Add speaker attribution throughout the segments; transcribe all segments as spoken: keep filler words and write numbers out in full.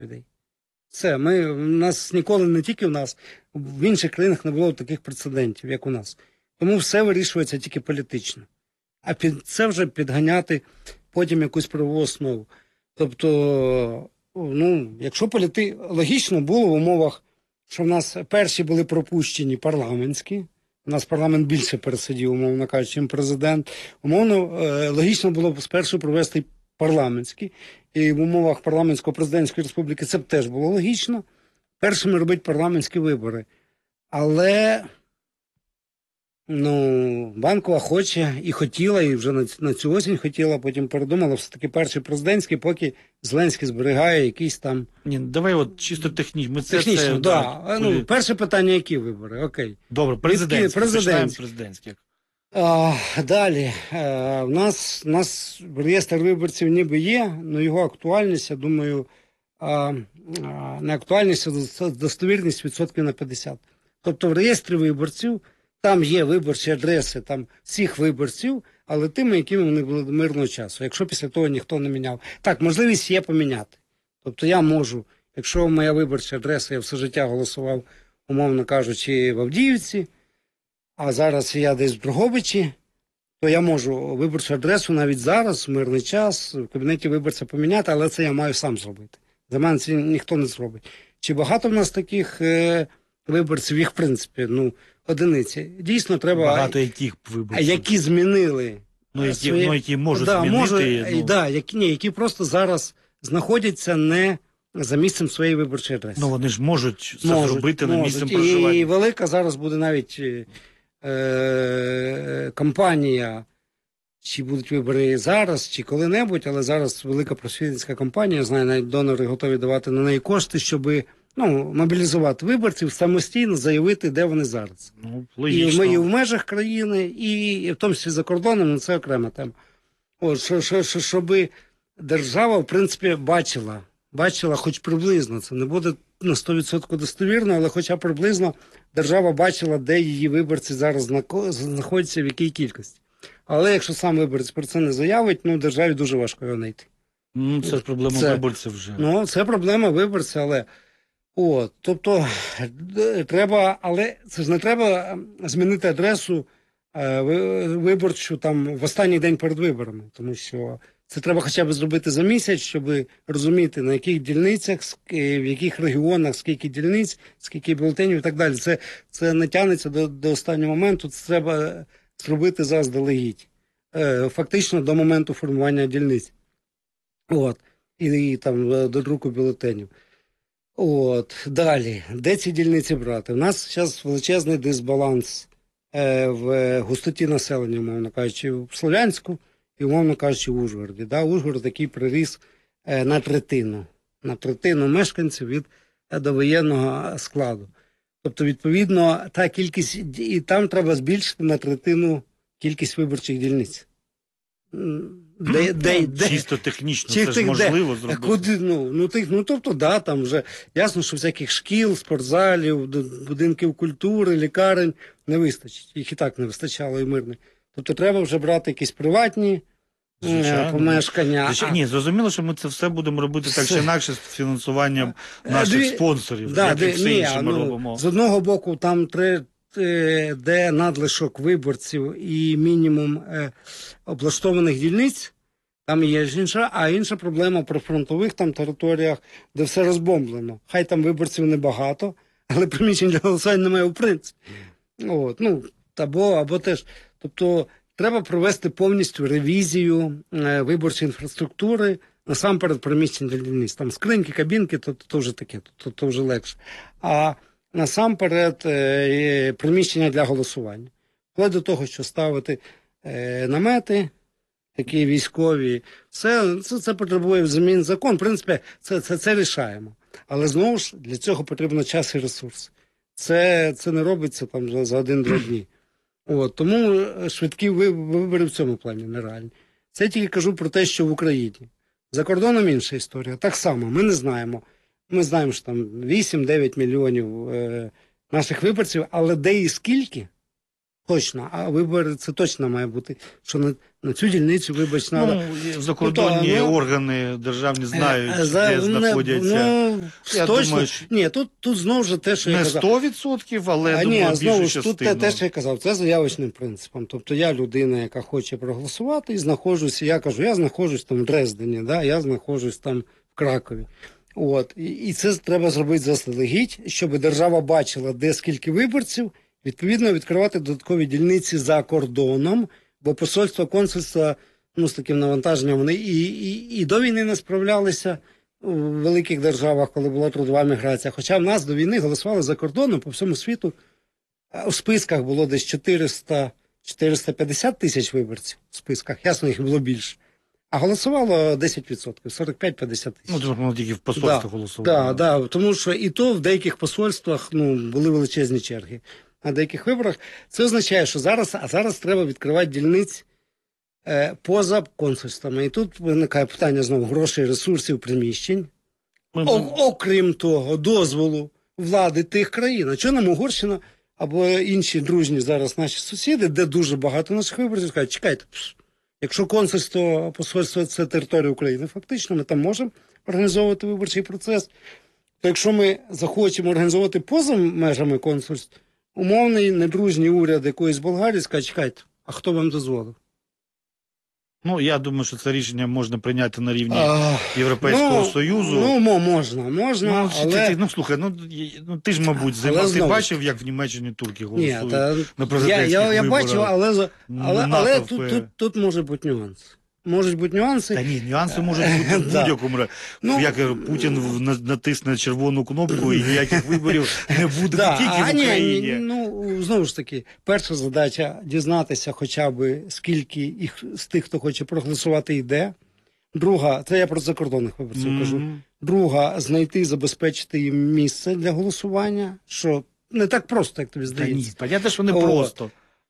Speaker 1: людей. Все, ми, у нас ніколи, не тільки в нас, в інших країнах не було таких прецедентів, як у нас. Тому все вирішується тільки політично. А під це вже підганяти потім якусь правову основу. Тобто, ну, якщо політи... логічно було в умовах, що в нас перші були пропущені парламентські, у нас парламент більше пересидів, умовно кажучи, ніж президент, умовно, логічно було б спершу провести парламентські, і в умовах парламентсько-президентської республіки це б теж було логічно, першими робити парламентські вибори. Але, ну, Банкова хоче і хотіла, і вже на, на цю осінь хотіла, потім передумала, все-таки перший президентський, поки Зеленський зберігає якийсь там...
Speaker 2: Ні, давай от чисто технічно. Ми це,
Speaker 1: технічно,
Speaker 2: це,
Speaker 1: да.
Speaker 2: да.
Speaker 1: Ну, перше питання, які вибори, окей.
Speaker 2: Добре, президентські,
Speaker 1: президентські.
Speaker 2: президентські.
Speaker 1: А, далі, а, в нас, в нас реєстр виборців ніби є, але його актуальність, я думаю, а, а, не актуальність, а достовірність відсотків на п'ятдесят. Тобто в реєстрі виборців там є виборчі адреси там всіх виборців, але тими, якими вони були до мирного часу, якщо після того ніхто не міняв. Так, можливість є поміняти. Тобто я можу, якщо моя виборча адреса, я все життя голосував, умовно кажучи, в Авдіївці, а зараз я десь в Дрогобичі, то я можу виборчу адресу навіть зараз, в мирний час, в кабінеті виборця поміняти, але це я маю сам зробити. За мене це ніхто не зробить. Чи багато в нас таких е, виборців? Їх, в принципі, ну, одиниці. Дійсно, треба...
Speaker 2: Багато яких виборців?
Speaker 1: Які змінили...
Speaker 2: Ну, які,
Speaker 1: свої...
Speaker 2: ну, які можуть
Speaker 1: да,
Speaker 2: змінити...
Speaker 1: Може,
Speaker 2: ну...
Speaker 1: да, які, ні, які просто зараз знаходяться не за місцем своєї виборчої адреси.
Speaker 2: Ну, вони ж можуть це
Speaker 1: можуть,
Speaker 2: зробити на
Speaker 1: можуть.
Speaker 2: місцем проживання.
Speaker 1: І велика зараз буде навіть... Е, кампанія, чи будуть вибори зараз, чи коли-небудь, але зараз велика просвітницька кампанія, знаю, навіть донори готові давати на неї кошти, щоб ну, мобілізувати виборців, самостійно заявити, де вони зараз.
Speaker 2: Ну, логічно.
Speaker 1: І в, і в межах країни, і, і в тому числі за кордоном, ну, це окрема тема. От, що, що, що, щоб держава, в принципі, бачила, бачила хоч приблизно, це не буде на сто відсотків достовірно, але хоча приблизно держава бачила, де її виборці зараз знаходяться, в якій кількості. Але якщо сам виборець про це не заявить, ну, державі дуже важко його знайти.
Speaker 2: Ну, це ж проблема
Speaker 1: це,
Speaker 2: виборця вже.
Speaker 1: Ну, це проблема виборця, але... От, тобто, треба, але це ж не треба змінити адресу е, виборчу там в останній день перед виборами, тому що це треба хоча б зробити за місяць, щоб розуміти, на яких дільницях, в яких регіонах, скільки дільниць, скільки бюлетенів і так далі. Це, це не тягнеться до, до останнього моменту, це треба зробити заздалегідь. Е, фактично до моменту формування дільниць. От. І, і там до друку бюлетенів. От. Далі. Де ці дільниці брати? У нас зараз величезний дисбаланс е, в густоті населення, умовно кажучи, в Слов'янську і, умовно кажучи, в Ужгороді. Да? Ужгород такий приріс е, на третину. На третину мешканців від е, довоєнного складу. Тобто, відповідно, та кількість, і там треба збільшити на третину кількість виборчих дільниць. Де, де, де,
Speaker 2: чисто технічно
Speaker 1: чи
Speaker 2: це ж можливо
Speaker 1: де,
Speaker 2: зробити.
Speaker 1: Куди, ну, ну, тих, ну, тобто, да, там вже ясно, що всяких шкіл, спортзалів, будинків культури, лікарень не вистачить. Їх і так не вистачало і мирне. Тобто треба вже брати якісь приватні Звичайно. помешкання.
Speaker 2: Звичайно. Ні, зрозуміло, що ми це все будемо робити так чи інакше з фінансуванням наших Дві... спонсорів.
Speaker 1: Да,
Speaker 2: як
Speaker 1: де,
Speaker 2: і все
Speaker 1: ні,
Speaker 2: інше ми
Speaker 1: ну,
Speaker 2: робимо.
Speaker 1: З одного боку, там три, де надлишок виборців і мінімум е, облаштованих дільниць, там є інша, а інша проблема про фронтових там територіях, де все розбомблено. Хай там виборців небагато, але приміщень для голосування немає у принципі. От, ну, або, або теж. Тобто треба провести повністю ревізію е, виборчої інфраструктури, насамперед приміщень для дільниць. Там скриньки, кабінки, то, то, то вже таке, то, то вже легше. А насамперед е, приміщення для голосування. Вплоть до того, що ставити е, намети, такі військові, це, це, це потребує змін закон. В принципі, це, це, це рішаємо. Але знову ж, для цього потрібно час і ресурс. Це, це не робиться там за один-два дні. От, тому швидкі вибори в цьому плані нереальні. Це я тільки кажу про те, що в Україні. За кордоном інша історія. Так само, ми не знаємо. Ми знаємо, що там вісім-дев'ять мільйонів е, наших виборців, але де і скільки, Точно, а вибори це точно має бути, що на, на цю дільницю, вибач, треба.
Speaker 2: Ну, закордонні
Speaker 1: ну,
Speaker 2: органи державні знають,
Speaker 1: е, за-
Speaker 2: де
Speaker 1: не-
Speaker 2: знаходяться.
Speaker 1: Ну,
Speaker 2: Я
Speaker 1: точно.
Speaker 2: думаю, що
Speaker 1: Ні, тут, тут знову ж те, що я
Speaker 2: не
Speaker 1: казав.
Speaker 2: сто відсотків, але,
Speaker 1: А
Speaker 2: думаю,
Speaker 1: ні, знову
Speaker 2: більшу
Speaker 1: ж тут те,
Speaker 2: частину.
Speaker 1: те, що я казав, це заявочним принципом. Тобто я людина, яка хоче проголосувати, і знаходжуся, я кажу, я знаходжусь там в Дрездені, да, я знаходжусь там в Кракові. От. І, і це треба зробити заздалегідь, щоб держава бачила, де скільки виборців, відповідно відкривати додаткові дільниці за кордоном, бо посольство, консульство, ну, з таким навантаженням, вони і, і, і до війни не справлялися у великих державах, коли була трудова міграція. Хоча в нас до війни голосували за кордоном по всьому світу. У списках було десь чотириста - чотириста п'ятдесят тисяч виборців. В списках, ясно, їх було більше. А голосувало десять відсотків, сорок п'ять - п'ятдесят тисяч.
Speaker 2: Ну, тому воно тільки в посольстві голосували.
Speaker 1: Так, да, да, тому що і то в деяких посольствах ну, були величезні черги. На деяких виборах це означає, що зараз, а зараз треба відкривати дільниць е, поза консульствами. І тут виникає питання знову грошей, ресурсів, приміщень.
Speaker 2: Ми-
Speaker 1: О, окрім того, дозволу влади тих країн. А чого нам Угорщина або інші дружні зараз наші сусіди, де дуже багато наших виборців, кажуть, чекайте, пш, якщо консульство, посольство – це територія України, фактично ми там можемо організовувати виборчий процес, то якщо ми захочемо організовувати поза межами консульств, умовний недружній уряд якоїсь Болгарії скаже, чекайте, а хто вам дозволив?
Speaker 2: Ну, я думаю, що це рішення можна прийняти на рівні
Speaker 1: А,
Speaker 2: Європейського
Speaker 1: ну,
Speaker 2: Союзу.
Speaker 1: Ну, мо- можна, можна,
Speaker 2: Ну,
Speaker 1: але...
Speaker 2: ти, ну слухай, ну, є- ну ти ж, мабуть,
Speaker 1: Але
Speaker 2: зима, ти
Speaker 1: знову ж
Speaker 2: бачив, як в Німеччині турки
Speaker 1: Ні,
Speaker 2: голосують
Speaker 1: та,
Speaker 2: на
Speaker 1: я,
Speaker 2: президентських
Speaker 1: я, я
Speaker 2: виборах.
Speaker 1: бачу, але, за- але,
Speaker 2: на
Speaker 1: але
Speaker 2: натовпи.
Speaker 1: тут, тут, тут може бути нюанс. Можуть бути нюанси.
Speaker 2: Та ні, нюанси можуть бути в
Speaker 1: Да.
Speaker 2: будь-якому разі.
Speaker 1: Ну,
Speaker 2: Як Путін в- на- натисне червону кнопку і ніяких виборів не буде
Speaker 1: Да,
Speaker 2: не тільки
Speaker 1: а,
Speaker 2: в
Speaker 1: ні,
Speaker 2: Україні.
Speaker 1: ні, ну, знову ж таки, перша задача дізнатися хоча б скільки їх з тих, хто хоче проголосувати, йде. Друга, це я про закордонних виборців
Speaker 2: Мгм.
Speaker 1: кажу. Друга, знайти, забезпечити їм місце для голосування, що не так просто, як тобі
Speaker 2: Та ні,
Speaker 1: здається.
Speaker 2: понятно, що не
Speaker 1: О,
Speaker 2: просто.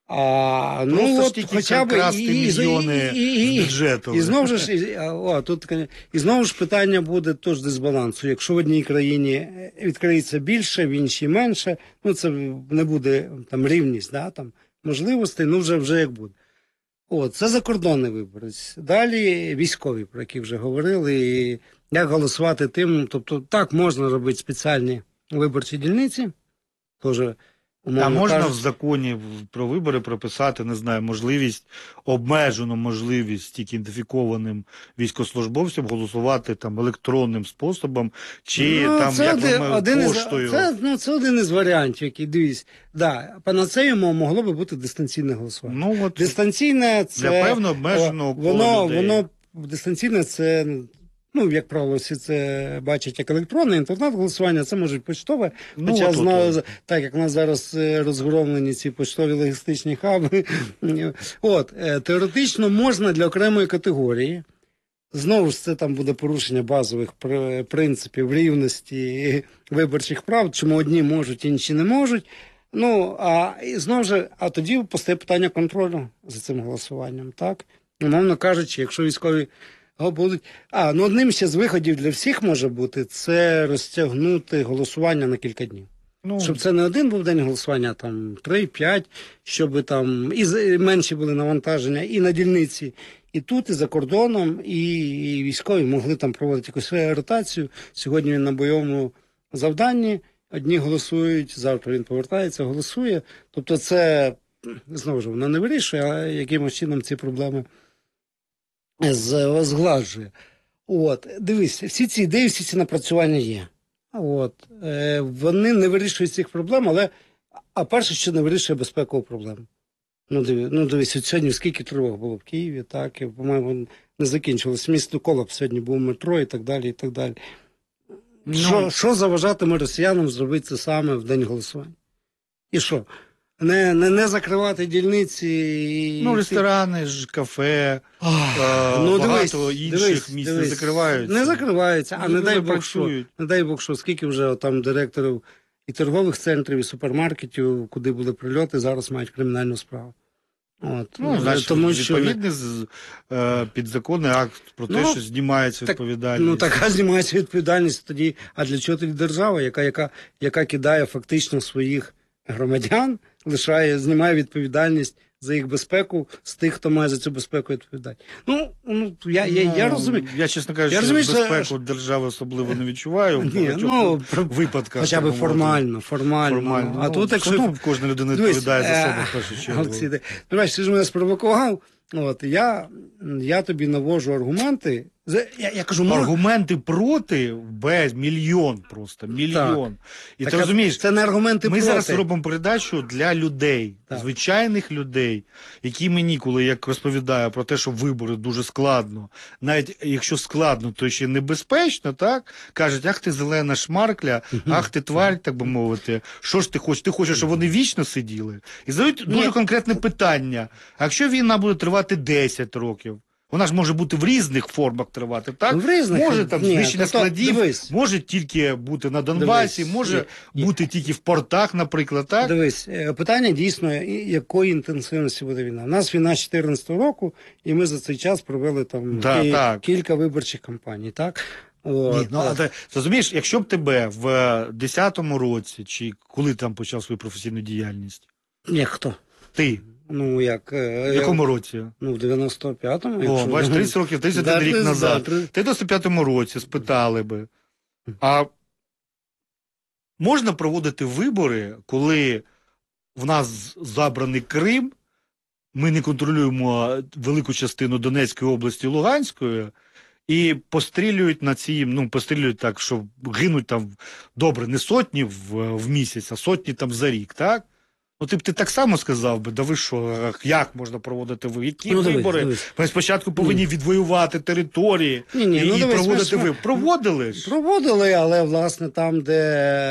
Speaker 1: А,
Speaker 2: Просто
Speaker 1: ну,
Speaker 2: ж
Speaker 1: от,
Speaker 2: тільки
Speaker 1: хоча б
Speaker 2: красти
Speaker 1: і, і,
Speaker 2: мільйони
Speaker 1: і, і,
Speaker 2: з
Speaker 1: і,
Speaker 2: бюджету.
Speaker 1: І знову ж, і, о, тут, і знову ж питання буде тож дисбалансу. Якщо в одній країні відкриється більше, в іншій менше, ну це не буде там рівність, да, там, можливостей, ну вже, вже як буде. О, це закордонний виборець. Далі військові, про які вже говорили, і як голосувати тим. Тобто так, можна робити спеціальні виборчі дільниці, теж,
Speaker 2: А
Speaker 1: умовно
Speaker 2: можна в
Speaker 1: кажучи,
Speaker 2: законі в- про вибори прописати, не знаю, можливість, обмежену можливість тільки ідентифікованим військовослужбовцям голосувати там електронним способом, чи
Speaker 1: Ну,
Speaker 2: там
Speaker 1: це
Speaker 2: як
Speaker 1: один,
Speaker 2: ми
Speaker 1: один
Speaker 2: поштою.
Speaker 1: із, це, ну, це один із варіантів, який, дивись, да, панацеєм могло би бути дистанційне голосування.
Speaker 2: Ну, от,
Speaker 1: Дистанційне це...
Speaker 2: для певно обмеженого кола
Speaker 1: воно,
Speaker 2: людей.
Speaker 1: воно дистанційне це, ну, як правило, всі це бачать як електронне, інтернет-голосування, це може почтове,
Speaker 2: Ну,
Speaker 1: хоча
Speaker 2: от, от,
Speaker 1: зна-
Speaker 2: от.
Speaker 1: так як в нас зараз е, розгромлені ці почтові логістичні хаби, от, е, теоретично можна для окремої категорії. Знову ж це там буде порушення базових пр- принципів рівності виборчих прав, чому одні можуть, інші не можуть. Ну, а і знову ж, а тоді постає питання контролю за цим голосуванням, так? Умовно кажучи, якщо військові го- будуть. А, ну одним ще з виходів для всіх може бути це розтягнути голосування на кілька днів.
Speaker 2: Ну,
Speaker 1: Щоб це не один був день голосування, а там три-п'ять, щоб там і з- і менші були навантаження і на дільниці, і тут, і за кордоном, і, і військові могли там проводити якусь ротацію. Сьогодні він на бойовому завданні, одні голосують, завтра він повертається, голосує. Тобто це, знову ж, воно не вирішує, а якимось чином ці проблеми з- згладжує. От, дивись, всі ці ідеї, всі ці напрацювання є. От, е, вони не вирішують цих проблем, але, а перше, що не вирішує безпекову проблему. Ну, диві, ну дивись, от сьогодні скільки тривог було в Києві, так, і, по-моєму, не закінчилось. Місто колапс сьогодні був метро і так далі, і так далі.
Speaker 2: Ну,
Speaker 1: Що, що заважатиме росіянам зробити це саме в день голосування? І що? Не, не, не закривати дільниці і...
Speaker 2: ну, ресторани ж, кафе,
Speaker 1: Ах,
Speaker 2: е,
Speaker 1: ну,
Speaker 2: багато
Speaker 1: дивись,
Speaker 2: інших
Speaker 1: дивись,
Speaker 2: місць не
Speaker 1: дивись.
Speaker 2: закриваються.
Speaker 1: Не закриваються, а
Speaker 2: Ну,
Speaker 1: не дай
Speaker 2: люди
Speaker 1: Бог що.
Speaker 2: працюють.
Speaker 1: Не дай Бог що, скільки вже там директорів і торгових центрів, і супермаркетів, куди були прильоти, зараз мають кримінальну справу. От.
Speaker 2: Ну, значить,
Speaker 1: тому що
Speaker 2: відповідний з- е, підзаконний акт про те,
Speaker 1: Ну,
Speaker 2: що знімається
Speaker 1: так,
Speaker 2: відповідальність.
Speaker 1: ну така знімається відповідальність тоді. А для чого тоді держава, яка, яка, яка кидає фактично своїх громадян лишає, знімає відповідальність за їх безпеку з тих, хто має за цю безпеку відповідати. Ну, ну я, я, я
Speaker 2: Ну,
Speaker 1: розумію.
Speaker 2: Я, чесно кажучи,
Speaker 1: Я розумію, що-
Speaker 2: безпеку держави особливо не відчуваю в
Speaker 1: Ні,
Speaker 2: багатьох
Speaker 1: ну, про-
Speaker 2: випадках.
Speaker 1: Хоча б
Speaker 2: так би мовити.
Speaker 1: формально, формально.
Speaker 2: Формально.
Speaker 1: А
Speaker 2: Ну,
Speaker 1: тут, якщо...
Speaker 2: ну, кожна людина
Speaker 1: Дивись,
Speaker 2: відповідає за
Speaker 1: е,
Speaker 2: себе в першу чергу.
Speaker 1: Олексій, ти знаєш, ти ж мене спровокував. От, я, я тобі навожу аргументи. За- Я, я кажу, може,
Speaker 2: Аргументи проти без мільйон просто, мільйон. І
Speaker 1: так,
Speaker 2: ти розумієш,
Speaker 1: це не аргументи
Speaker 2: ми
Speaker 1: проти.
Speaker 2: зараз робимо передачу для людей,
Speaker 1: Так.
Speaker 2: звичайних людей, які мені, коли як розповідаю про те, що вибори дуже складно, навіть якщо складно, то ще небезпечно, так? Кажуть, ах ти зелена шмаркля, ах ти тварь, так би мовити, що ж ти хочеш? Ти хочеш, щоб вони вічно сиділи? І задають дуже
Speaker 1: Ні.
Speaker 2: конкретне питання. А якщо війна буде тривати десять років? Вона ж може бути в різних формах тривати, так?
Speaker 1: Ну, в різних.
Speaker 2: Може там
Speaker 1: Ні,
Speaker 2: знищення
Speaker 1: тобто,
Speaker 2: складів,
Speaker 1: дивись.
Speaker 2: може тільки бути на Донбасі,
Speaker 1: Дивись,
Speaker 2: може
Speaker 1: ні,
Speaker 2: бути тільки в портах, наприклад, так?
Speaker 1: Дивись, е, питання дійсно, і- якої інтенсивності буде війна. У нас війна з чотирнадцятого року, і ми за цей час провели там
Speaker 2: Да,
Speaker 1: кі-
Speaker 2: так.
Speaker 1: кілька виборчих кампаній, так? От,
Speaker 2: Ні, ну,
Speaker 1: е,
Speaker 2: а ти розумієш, якщо б тебе в десятому році, чи коли там почав свою професійну діяльність,
Speaker 1: ні, хто?
Speaker 2: ти,
Speaker 1: Ну, як... е,
Speaker 2: в якому році?
Speaker 1: Ну, в дев'яносто п'ятому.
Speaker 2: О,
Speaker 1: якщо-
Speaker 2: бачиш, тридцять років, тридцять один
Speaker 1: Да,
Speaker 2: рік
Speaker 1: да,
Speaker 2: назад.
Speaker 1: да,
Speaker 2: Ти в дев'яносто п'ятому році спитали би, а можна проводити вибори, коли в нас забраний Крим, ми не контролюємо велику частину Донецької області, Луганської, і пострілюють на ці, ну, пострілюють так, що гинуть там, добре, не сотні в, в місяць, а сотні там за рік, так? Ну, ти б ти так само сказав би, да ви що, як можна проводити ви? Які
Speaker 1: Ну, дивись,
Speaker 2: вибори?
Speaker 1: дивись.
Speaker 2: Ми спочатку повинні відвоювати території
Speaker 1: Ні, ні,
Speaker 2: і,
Speaker 1: ну,
Speaker 2: і
Speaker 1: дивись,
Speaker 2: проводити
Speaker 1: ми ж-
Speaker 2: ви. Проводили ж?
Speaker 1: Проводили, але власне там, де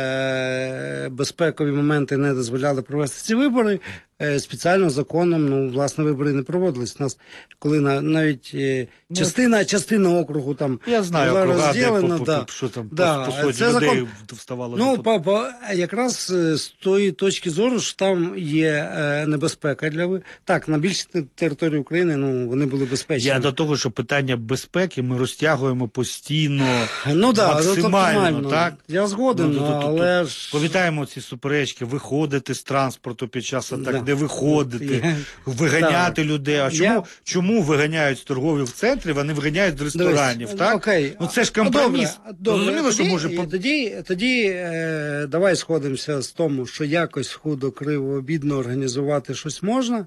Speaker 1: е, безпекові моменти не дозволяли провести ці вибори, е, спеціально законом, ну, власне, вибори не проводились. У нас, коли на, навіть е,
Speaker 2: Ну,
Speaker 1: частина, частина округу там
Speaker 2: Я знаю,
Speaker 1: була
Speaker 2: округа, де
Speaker 1: розділена,
Speaker 2: по,
Speaker 1: да.
Speaker 2: по, що там,
Speaker 1: Да,
Speaker 2: по, по сотні
Speaker 1: це
Speaker 2: людей
Speaker 1: закон.
Speaker 2: вставало.
Speaker 1: Ну,
Speaker 2: до-
Speaker 1: по, по, якраз е, з тої точки зору, що там є е, небезпека для ви. Так, на більшій те- території України, ну, вони були безпечні.
Speaker 2: Я до того, що питання безпеки ми розтягуємо постійно,
Speaker 1: Ну да,
Speaker 2: максимально,
Speaker 1: ну,
Speaker 2: так?
Speaker 1: Я згоден,
Speaker 2: Ну, то- то- то-
Speaker 1: але ж...
Speaker 2: Пам'ятаємо ці суперечки, виходити з транспорту під час атак,
Speaker 1: Да.
Speaker 2: не виходити,
Speaker 1: Я-
Speaker 2: виганяти людей. А чому,
Speaker 1: Я-
Speaker 2: чому виганяють з торгових центрів, а не виганяють з ресторанів?
Speaker 1: Дивись,
Speaker 2: так?
Speaker 1: Окей.
Speaker 2: Ну це ж компроміс.
Speaker 1: Добре, добре.
Speaker 2: Зрозуміло, що
Speaker 1: Тоді-
Speaker 2: може по-
Speaker 1: Тоді, тоді е, давай сходимося з тому, що якось худо, криво, обідно організувати щось можна,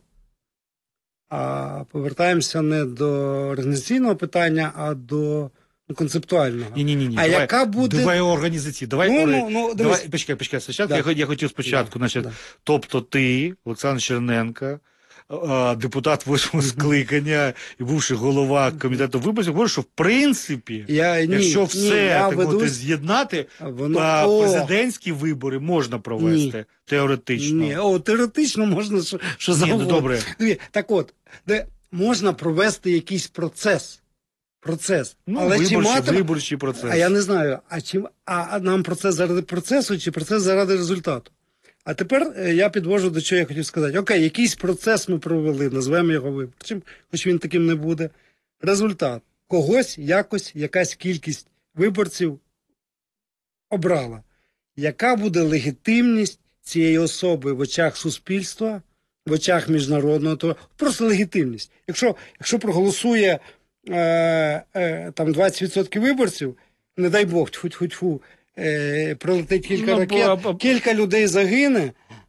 Speaker 1: а повертаємося не до організаційного питання, а до ну, концептуального.
Speaker 2: Ні, ні, ні, ні.
Speaker 1: А
Speaker 2: давай,
Speaker 1: яка буде-
Speaker 2: давай організації. Давай,
Speaker 1: Ну,
Speaker 2: ори-
Speaker 1: ну, ну,
Speaker 2: давай
Speaker 1: дивись.
Speaker 2: почекай, почекай. Спочатку
Speaker 1: Да.
Speaker 2: я, хот- я хотів спочатку,
Speaker 1: Да,
Speaker 2: значить,
Speaker 1: да.
Speaker 2: тобто ти, Олександр Черненко, е, депутат восьмого скликання і бувший голова комітету виборців, говориш, що в принципі,
Speaker 1: Я, ні,
Speaker 2: якщо
Speaker 1: ні,
Speaker 2: все
Speaker 1: я
Speaker 2: так мовити,
Speaker 1: ведусь-
Speaker 2: з'єднати,
Speaker 1: Воно-
Speaker 2: а,
Speaker 1: О!
Speaker 2: президентські вибори можна провести теоретично.
Speaker 1: Ні, о, теоретично можна що, що
Speaker 2: Ні, ну,
Speaker 1: завгодно.
Speaker 2: добре.
Speaker 1: Диві, так от, де можна провести якийсь процес. Процес.
Speaker 2: Ну,
Speaker 1: Але чи
Speaker 2: виборчий,
Speaker 1: матиме...
Speaker 2: виборчий процес.
Speaker 1: А я не знаю, а, чим... а а нам процес заради процесу чи процес заради результату? А тепер е, я підвожу до чого я хотів сказати. Окей, якийсь процес ми провели, назвемо його виборчим, хоч він таким не буде. Результат. Когось, якось, якась кількість виборців обрала. Яка буде легітимність цієї особи в очах суспільства, в очах міжнародного, то просто легітимність. Якщо, якщо проголосує е, е, там двадцять відсотків виборців, не дай Бог, тьфу-тьфу-тьфу, е, прилетить кілька
Speaker 2: Ну,
Speaker 1: ракет,
Speaker 2: бо-
Speaker 1: кілька людей загине,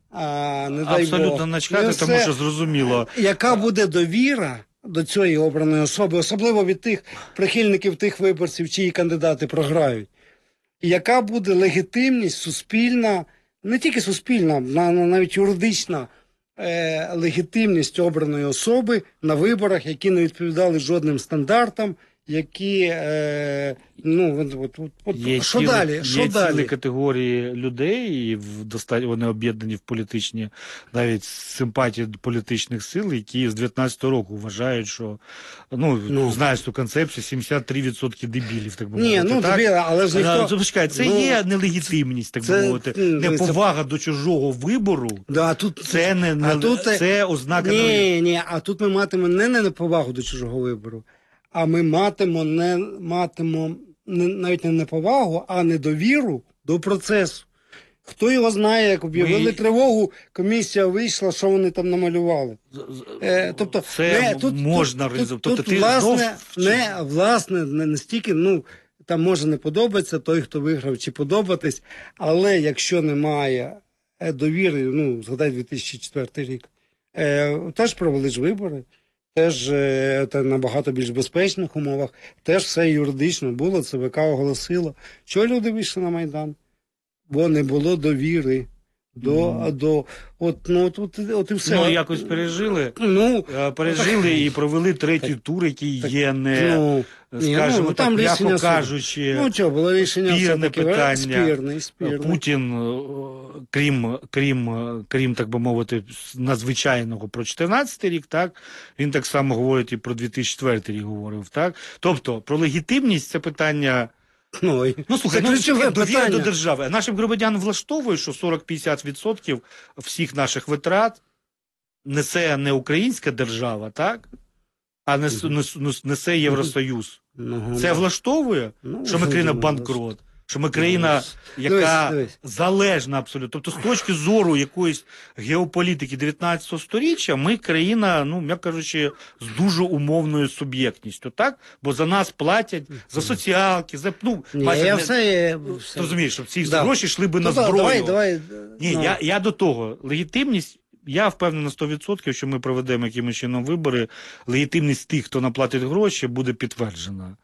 Speaker 1: а не дай Бог.
Speaker 2: Абсолютно начхати,
Speaker 1: Ну,
Speaker 2: тому
Speaker 1: все.
Speaker 2: що зрозуміло.
Speaker 1: Яка буде довіра до цієї обраної особи, особливо від тих прихильників тих виборців, чиї кандидати програють? І яка буде легітимність суспільна, не тільки суспільна, на- на- навіть юридична е, легітимність обраної особи на виборах, які не відповідали жодним стандартам, які, е, ну, от, от, от, от,
Speaker 2: Є
Speaker 1: що
Speaker 2: цілі,
Speaker 1: далі?
Speaker 2: Є
Speaker 1: Що
Speaker 2: цілі
Speaker 1: далі?
Speaker 2: категорії людей, і в достатньо вони об'єднані в політичні, навіть симпатії до політичних сил, які з дев'ятнадцятого року вважають, що ну,
Speaker 1: Ну.
Speaker 2: знаєш цю концепцію, сімдесят три відсотки дебілів, так би
Speaker 1: Ні,
Speaker 2: мовити.
Speaker 1: ну,
Speaker 2: так?
Speaker 1: тобі, але ж ніхто...
Speaker 2: А, почекай, це
Speaker 1: ну,
Speaker 2: є нелегітимність, так
Speaker 1: це-
Speaker 2: би мовити,
Speaker 1: м,
Speaker 2: неповага до чужого вибору.
Speaker 1: Да, а тут,
Speaker 2: Це не, не
Speaker 1: а тут,
Speaker 2: це ознака
Speaker 1: Ні, ні, а тут ми матимемо не не неповагу до чужого вибору, а ми матимемо не матимемо не, навіть не неповагу, а недовіру до процесу. Хто його знає, як об'явили
Speaker 2: Ми-
Speaker 1: тривогу, комісія вийшла, що вони там намалювали. Е, тобто,
Speaker 2: це
Speaker 1: не, тут,
Speaker 2: можна
Speaker 1: тут,
Speaker 2: організувати.
Speaker 1: Тут,
Speaker 2: Тобто
Speaker 1: тут,
Speaker 2: ти
Speaker 1: власне,
Speaker 2: знов...
Speaker 1: не, власне, не настільки, ну, там може не подобатися той, хто виграв, чи подобатись, але якщо немає е, довіри, ну, згадай дві тисячі четвертий рік, е, теж провели ж вибори, теж е, та набагато більш безпечних умовах, теж все юридично було, ЦВК оголосило. Чого люди вийшли на Майдан? Бо не було довіри до,
Speaker 2: Ну.
Speaker 1: до от, ну, от, от, от і все.
Speaker 2: Ну, якось пережили.
Speaker 1: Ну,
Speaker 2: Е, Пережили і провели третій тур, який
Speaker 1: так,
Speaker 2: є не,
Speaker 1: ну, ні,
Speaker 2: скажімо
Speaker 1: ну,
Speaker 2: так,
Speaker 1: там
Speaker 2: м'яко
Speaker 1: рішення суду.
Speaker 2: кажучи,
Speaker 1: Ну, чого, було рішення
Speaker 2: спірне
Speaker 1: все-таки
Speaker 2: питання.
Speaker 1: спірне, спірне.
Speaker 2: Путін, е, крім, крім, е, крім, так би мовити, надзвичайного про чотирнадцятий рік, так, він так само говорить і про дві тисячі четвертий рік говорив, так. Тобто, про легітимність це питання.
Speaker 1: Ну, і-
Speaker 2: Ну, слухай,
Speaker 1: це
Speaker 2: ну,
Speaker 1: ключове
Speaker 2: довіра
Speaker 1: питання.
Speaker 2: до держави. Нашим громадянам влаштовує, що сорок-п'ятдесят відсотків всіх наших витрат несе не українська держава, так? А нес- нес- несе Євросоюз.
Speaker 1: Ну,
Speaker 2: Це влаштовує,
Speaker 1: ну,
Speaker 2: що ми країна
Speaker 1: ну,
Speaker 2: банкрот, що ми країна, яка
Speaker 1: Дивись, дивись.
Speaker 2: залежна абсолютно. Тобто, з точки зору якоїсь геополітики дев'ятнадцятого сторіччя, ми країна, ну, м'яко кажучи, з дуже умовною суб'єктністю, так? Бо за нас платять за соціалки, за, ну,
Speaker 1: Ні,
Speaker 2: майже
Speaker 1: я
Speaker 2: не-
Speaker 1: все, я,
Speaker 2: Ти
Speaker 1: все.
Speaker 2: розумієш, щоб ці
Speaker 1: Да.
Speaker 2: гроші йшли би на
Speaker 1: Ну, да,
Speaker 2: зброю.
Speaker 1: Давай, давай.
Speaker 2: Ні,
Speaker 1: ну,
Speaker 2: я, я до того. Легітимність, я впевнений на сто відсотків, що ми проведемо якимось чином вибори. Легітимність тих, хто наплатить гроші, буде підтверджена.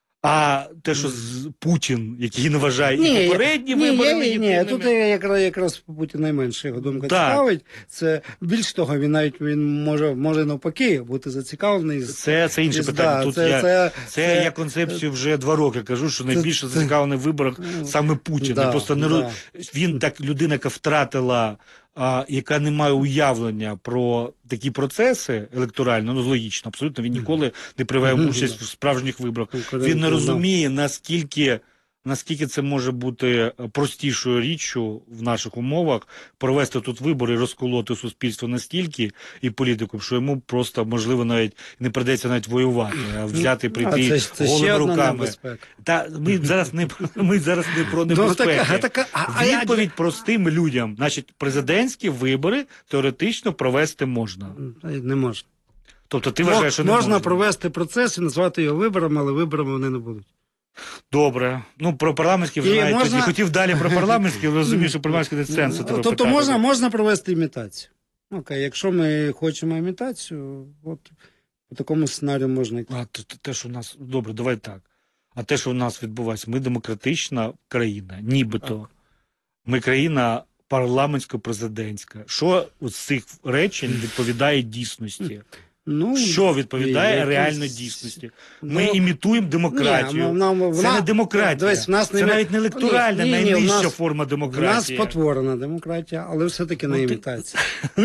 Speaker 2: А те, що з Путін, який не вважає і попередні
Speaker 1: ні,
Speaker 2: вибори
Speaker 1: ні, ні,
Speaker 2: легітимними.
Speaker 1: тут якраз, якраз Путін найменше його думка
Speaker 2: Так.
Speaker 1: цікавить. Це більш того, він навіть він може, може навпаки бути зацікавлений. з-
Speaker 2: Це, це інше
Speaker 1: з-
Speaker 2: питання.
Speaker 1: да,
Speaker 2: Тут
Speaker 1: це,
Speaker 2: я, це,
Speaker 1: це,
Speaker 2: я концепцію вже два роки кажу, що найбільше
Speaker 1: це-
Speaker 2: зацікавлений в виборах
Speaker 1: ну,
Speaker 2: саме Путін.
Speaker 1: да,
Speaker 2: Він просто не
Speaker 1: да.
Speaker 2: роз- Він так людина, яка втратила, а, яка не має уявлення про такі процеси електоральні, ну логічно, абсолютно. Він ніколи не приймає
Speaker 1: Мгм.
Speaker 2: участь в справжніх виборах.
Speaker 1: Конкурент,
Speaker 2: Він не
Speaker 1: да.
Speaker 2: розуміє, наскільки. Наскільки це може бути простішою річчю в наших умовах провести тут вибори, розколоти суспільство настільки і політику, що йому просто можливо навіть не придеться навіть воювати, а взяти
Speaker 1: А
Speaker 2: прийти
Speaker 1: це, це ще
Speaker 2: голими
Speaker 1: одна
Speaker 2: руками.
Speaker 1: небезпека.
Speaker 2: Та ми зараз не про- ми зараз не про
Speaker 1: Ну,
Speaker 2: небезпеки.
Speaker 1: така, така, а, а я-
Speaker 2: Відповідь простим людям. Значить, президентські вибори теоретично провести можна.
Speaker 1: Не можна.
Speaker 2: Тобто ти вважаєш, що не
Speaker 1: можна,
Speaker 2: можна?
Speaker 1: провести процес і назвати його виборами, але виборами вони не будуть.
Speaker 2: Добре. Ну, про парламентські вже
Speaker 1: І
Speaker 2: навіть
Speaker 1: можна-
Speaker 2: тоді хотів далі про парламентські, але розумію, що парламентські не сенсу. тебе
Speaker 1: Тобто
Speaker 2: питати.
Speaker 1: можна, можна провести імітацію. Окей, якщо ми хочемо імітацію, от по такому сценарію можна йти.
Speaker 2: А те, те- те, що у нас добре, давай так. А те, що у нас відбувається, ми демократична країна, нібито. Ми країна парламентсько-президентська. Що з цих речень відповідає дійсності?
Speaker 1: Ну,
Speaker 2: Що відповідає
Speaker 1: якісь-
Speaker 2: реально дійсності? Ми
Speaker 1: Ну,
Speaker 2: імітуємо демократію.
Speaker 1: Ні, нам-
Speaker 2: Це
Speaker 1: вона-
Speaker 2: не демократія.
Speaker 1: Дивись, в нас
Speaker 2: Це
Speaker 1: не-
Speaker 2: навіть не електоральна,
Speaker 1: Ні, ні, ні, в
Speaker 2: найнижча
Speaker 1: нас-
Speaker 2: форма
Speaker 1: В нас
Speaker 2: демократії.
Speaker 1: спотворена демократія, але все-таки не
Speaker 2: Ну, ти-
Speaker 1: імітація.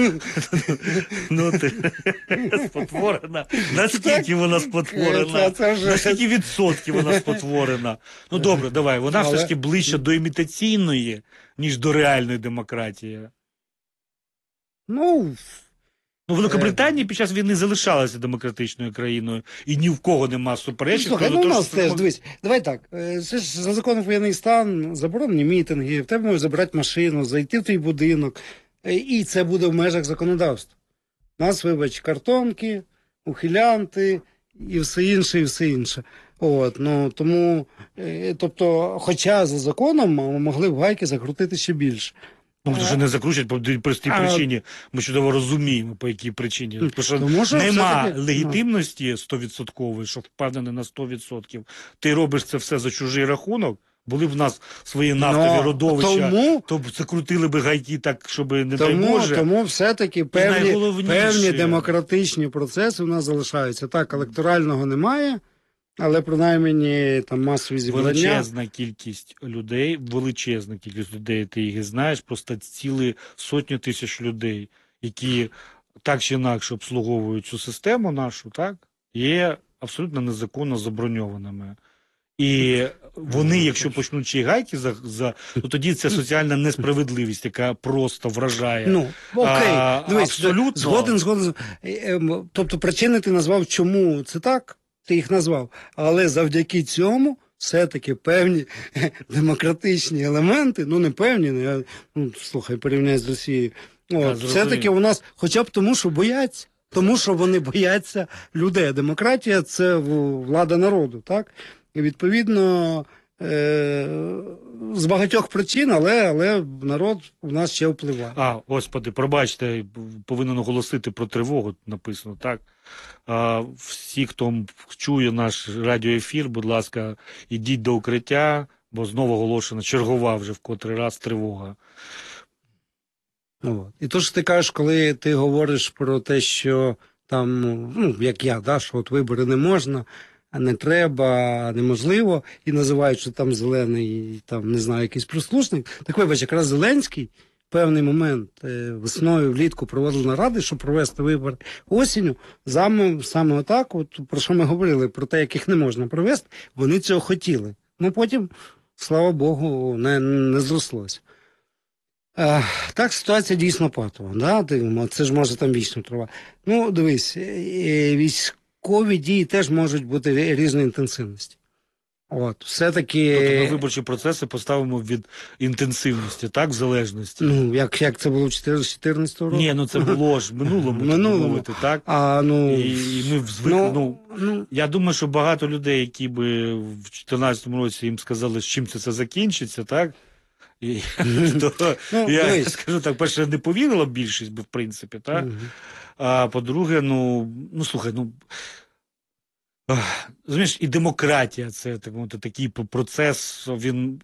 Speaker 2: Ну ти спотворена. Наскільки вона спотворена?
Speaker 1: Це- це вже-
Speaker 2: Наскільки відсотків вона спотворена? Ну добре, давай. Вона все
Speaker 1: Але-
Speaker 2: ж таки ближче до імітаційної, ніж до реальної демократії.
Speaker 1: Ну,
Speaker 2: Ну, Великобританія під час війни залишалася демократичною країною, і ні в кого нема суперечень.
Speaker 1: слухай,
Speaker 2: щодо
Speaker 1: ну у
Speaker 2: того,
Speaker 1: нас
Speaker 2: що
Speaker 1: теж,
Speaker 2: це-
Speaker 1: дивись, давай так, е, це ж за законом воєнний стан, заборонені мітинги, в тебе можуть забрати машину, зайти в твій будинок, е, і це буде в межах законодавства. У нас, вибач, картонки, ухилянти і все інше, і все інше. От, ну, тому, е, тобто, хоча за законом могли б гайки закрутити ще більше.
Speaker 2: Ну, тому що не закручать по одній простій
Speaker 1: А-
Speaker 2: причині. Ми чудово розуміємо, по якій причині. Тому що
Speaker 1: Тому що
Speaker 2: нема
Speaker 1: все-таки-
Speaker 2: легітимності сто відсотків, що впевнений на сто відсотків. Ти робиш це все за чужий рахунок. Були б в нас свої нафтові
Speaker 1: Ну,
Speaker 2: родовища,
Speaker 1: тому-
Speaker 2: то б закрутили би гайки так, щоб не дай
Speaker 1: Тому,
Speaker 2: Боже.
Speaker 1: тому все-таки певні,
Speaker 2: найголовніше-
Speaker 1: певні демократичні процеси у нас залишаються. Так, електорального немає, але принаймні там масові зібрання.
Speaker 2: Величезна кількість людей, величезна кількість людей, ти їх знаєш, просто цілі сотні тисяч людей, які так чи інакше обслуговують цю систему нашу, так, є абсолютно незаконно заброньованими. І вони, якщо почнуть ще й гайки, за, за, то тоді це соціальна несправедливість, яка просто вражає.
Speaker 1: Ну, окей,
Speaker 2: А,
Speaker 1: дивись,
Speaker 2: абсолютно.
Speaker 1: згоден, згоден. Е, ем, Тобто причини ти назвав, чому це так, ти їх назвав, але завдяки цьому все-таки певні демократичні елементи, ну не певні, ну, ну слухай, порівняй з Росією, от, все-таки у нас, хоча б тому, що бояться. Тому що вони бояться людей. Демократія – це влада народу, так? І відповідно е- з багатьох причин, але, але народ у нас ще впливає.
Speaker 2: А, господи, пробачте, повинен оголосити про тривогу, написано, так? А, всі, хто чує наш радіоефір, будь ласка, ідіть до укриття, бо знову оголошена чергова вже в котрий раз тривога.
Speaker 1: От. І то, що ти кажеш, коли ти говориш про те, що там, ну, як я, да, що от вибори не можна, не треба, неможливо, і називають, що там зелений, там, не знаю, якийсь прислушник. Так вибач, якраз Зеленський в певний момент весною, влітку проводив наради, щоб провести вибори осінню, саме, саме отак, от, про що ми говорили, про те, яких не можна провести, вони цього хотіли. Ну, потім, слава Богу, не, не зрослося. Е, так, ситуація дійсно патова. Да? Це ж може там вічно тривати. Ну, дивись, військові дії теж можуть бути різної інтенсивності. От, все-таки...
Speaker 2: Тобто ми виборчі процеси поставимо від інтенсивності, так, в залежності?
Speaker 1: Ну, як, як це було в чотирнадцятому році?
Speaker 2: Ні, ну це було ж в минулому,
Speaker 1: минулому.
Speaker 2: Мовити, так?
Speaker 1: А, ну...
Speaker 2: І, і ми звикли, ну,
Speaker 1: ну, ну...
Speaker 2: я думаю, що багато людей, які би в чотирнадцятому році їм сказали, з чим це, це закінчиться, так? І, то,
Speaker 1: ну,
Speaker 2: я
Speaker 1: дивись.
Speaker 2: скажу так, перше, не повірила більшість, бо в принципі, так?
Speaker 1: Угу.
Speaker 2: А по-друге, ну, ну, слухай, ну, розумієш, і демократія, це так, от, такий процес, він,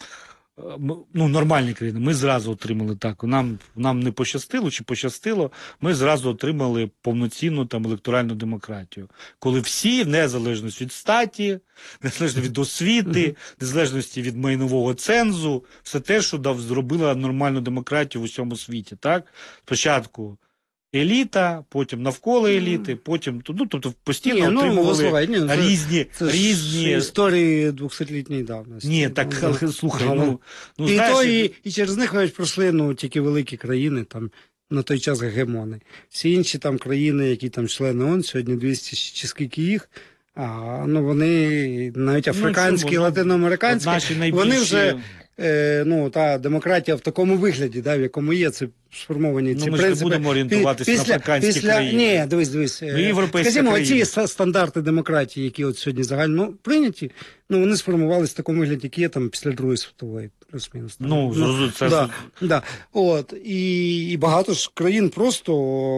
Speaker 2: ну, нормальні країни, ми зразу отримали так, нам, нам не пощастило чи пощастило, ми зразу отримали повноцінну там електоральну демократію, коли всі, в незалежності від статі, незалежно від освіти, незалежності від майнового цензу, все те, що дав, зробила нормальну демократію в усьому світі, так? Спочатку еліта, потім навколо еліти, потім, ну, тобто постійно
Speaker 1: ні,
Speaker 2: отримували
Speaker 1: ну, ні, це,
Speaker 2: різні,
Speaker 1: це
Speaker 2: різні...
Speaker 1: історії двохсотлітньої давності.
Speaker 2: Ні, так,
Speaker 1: ну,
Speaker 2: слухай,
Speaker 1: але...
Speaker 2: ну, ну,
Speaker 1: і,
Speaker 2: знаєш...
Speaker 1: то, і, і через них навіть пройшли, ну, тільки великі країни, там, на той час гегемони. Всі інші там країни, які там члени ООН, сьогодні двісті чи скільки їх, а, ну, вони, навіть африканські,
Speaker 2: ну, чому?
Speaker 1: латиноамериканські,
Speaker 2: найбільші...
Speaker 1: вони вже... Е, ну, та демократія в такому вигляді, да, в якому є, це сформовані
Speaker 2: ну,
Speaker 1: ці
Speaker 2: ми
Speaker 1: принципи.
Speaker 2: Ми ж не будемо орієнтуватися на африканські
Speaker 1: після,
Speaker 2: країни.
Speaker 1: Ні, дивись, дивись.
Speaker 2: Ми європейська
Speaker 1: Скажімо,
Speaker 2: країна.
Speaker 1: ці стандарти демократії, які от сьогодні загально ну, прийняті, ну, вони сформувалися в такому вигляді, які є там після Другої світової, плюс-мінус.
Speaker 2: Ну, ну це...
Speaker 1: Да, да. От, і, і багато ж країн просто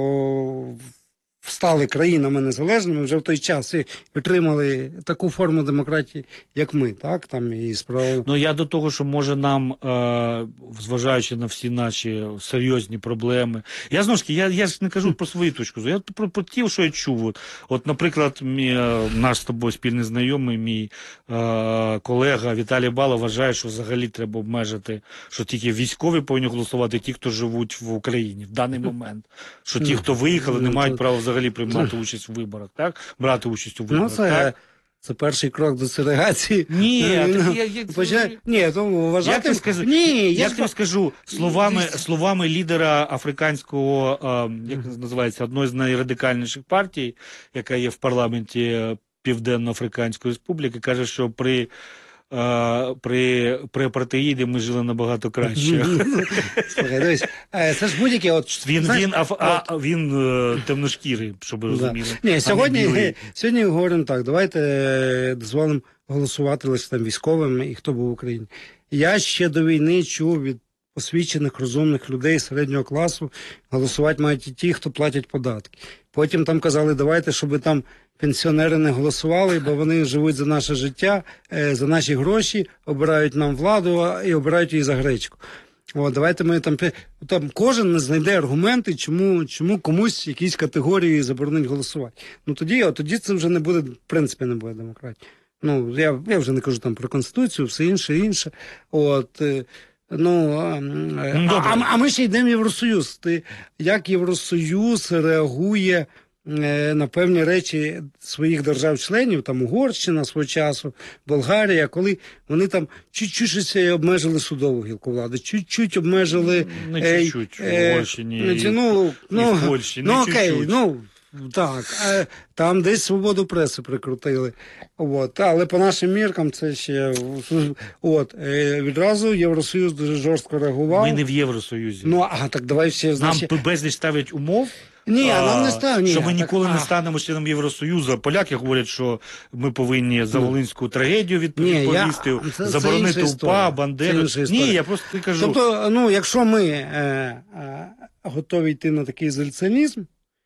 Speaker 1: стали країнами незалежними вже в той час і отримали таку форму демократії, як ми, так, там і справа.
Speaker 2: Ну, я до того, що може нам, е, зважаючи на всі наші серйозні проблеми, я знову ж таки, я, я ж не кажу про свою точку зору, я про, про ті, що я чув. От, от наприклад, мій, наш з тобою спільний знайомий, мій е, колега Віталій Балов вважає, що взагалі треба обмежити, що тільки військові повинні голосувати, ті, хто живуть в Україні в даний момент, що ті, хто виїхали, не мають права взагалі взагалі приймати участь у виборах, так? Брати участь у виборах,
Speaker 1: ну, це,
Speaker 2: так?
Speaker 1: Це перший крок до сегрегації.
Speaker 2: Ні,
Speaker 1: ну,
Speaker 2: я, я,
Speaker 1: почав... Ні, то вважати...
Speaker 2: Я тобі скажу,
Speaker 1: Ні,
Speaker 2: я
Speaker 1: я
Speaker 2: тобі скажу словами, словами лідера африканського, е, як називається, одної з найрадикальніших партій, яка є в парламенті Південно-Африканської Республіки, каже, що при При, при апартеїді ми жили набагато краще.
Speaker 1: Слухай, дивись, це ж будь-яке... От,
Speaker 2: він,
Speaker 1: знаєш,
Speaker 2: він, а, а, він темношкірий, щоб ви розуміли.
Speaker 1: Да. Ні, сьогодні, сьогодні говоримо так, давайте дозволимо голосувати лише там військовим і хто був в Україні. Я ще до війни чув від освічених, розумних людей середнього класу, голосувати мають і ті, хто платять податки. Потім там казали, давайте, щоб там пенсіонери не голосували, бо вони живуть за наше життя, за наші гроші, обирають нам владу і обирають її за гречку. О, давайте ми там, там кожен не знайде аргументи, чому, чому комусь якісь категорії заборонить голосувати. Ну тоді, от тоді це вже не буде, в принципі, не буде демократії. Ну, я, я вже не кажу там про Конституцію, все інше, інше. От, ну, а, а, а ми ще йдемо в Євросоюз. Ти, як Євросоюз реагує на певні речі своїх держав-членів, там Угорщина свого часу, Болгарія, коли вони там чуть-чуть обмежили судову гілку влади, чуть-чуть обмежили...
Speaker 2: Не чуть-чуть, в Угорщині
Speaker 1: е, ну,
Speaker 2: і
Speaker 1: ну,
Speaker 2: в Польщі, не
Speaker 1: ну,
Speaker 2: чуть-чуть.
Speaker 1: окей, ну, Так, е, там десь свободу преси прикрутили. От. Але по нашим міркам це ще от, е, відразу Євросоюз дуже жорстко реагував.
Speaker 2: Ми не в Євросоюзі.
Speaker 1: Ну, а так давай ще
Speaker 2: Нам
Speaker 1: значить...
Speaker 2: безліч ставлять умов.
Speaker 1: Ні, а нам не
Speaker 2: а,
Speaker 1: ставлять.
Speaker 2: Що ми
Speaker 1: так,
Speaker 2: ніколи
Speaker 1: а...
Speaker 2: не станемо членом Євросоюзу. Поляки говорять, що ми повинні за волинську трагедію відповісти,
Speaker 1: я... це,
Speaker 2: заборонити
Speaker 1: це
Speaker 2: УПА, Бандеру. Ні, я просто кажу.
Speaker 1: Тобто, ну, якщо ми е, е, готові йти на такий ізоляціонізм,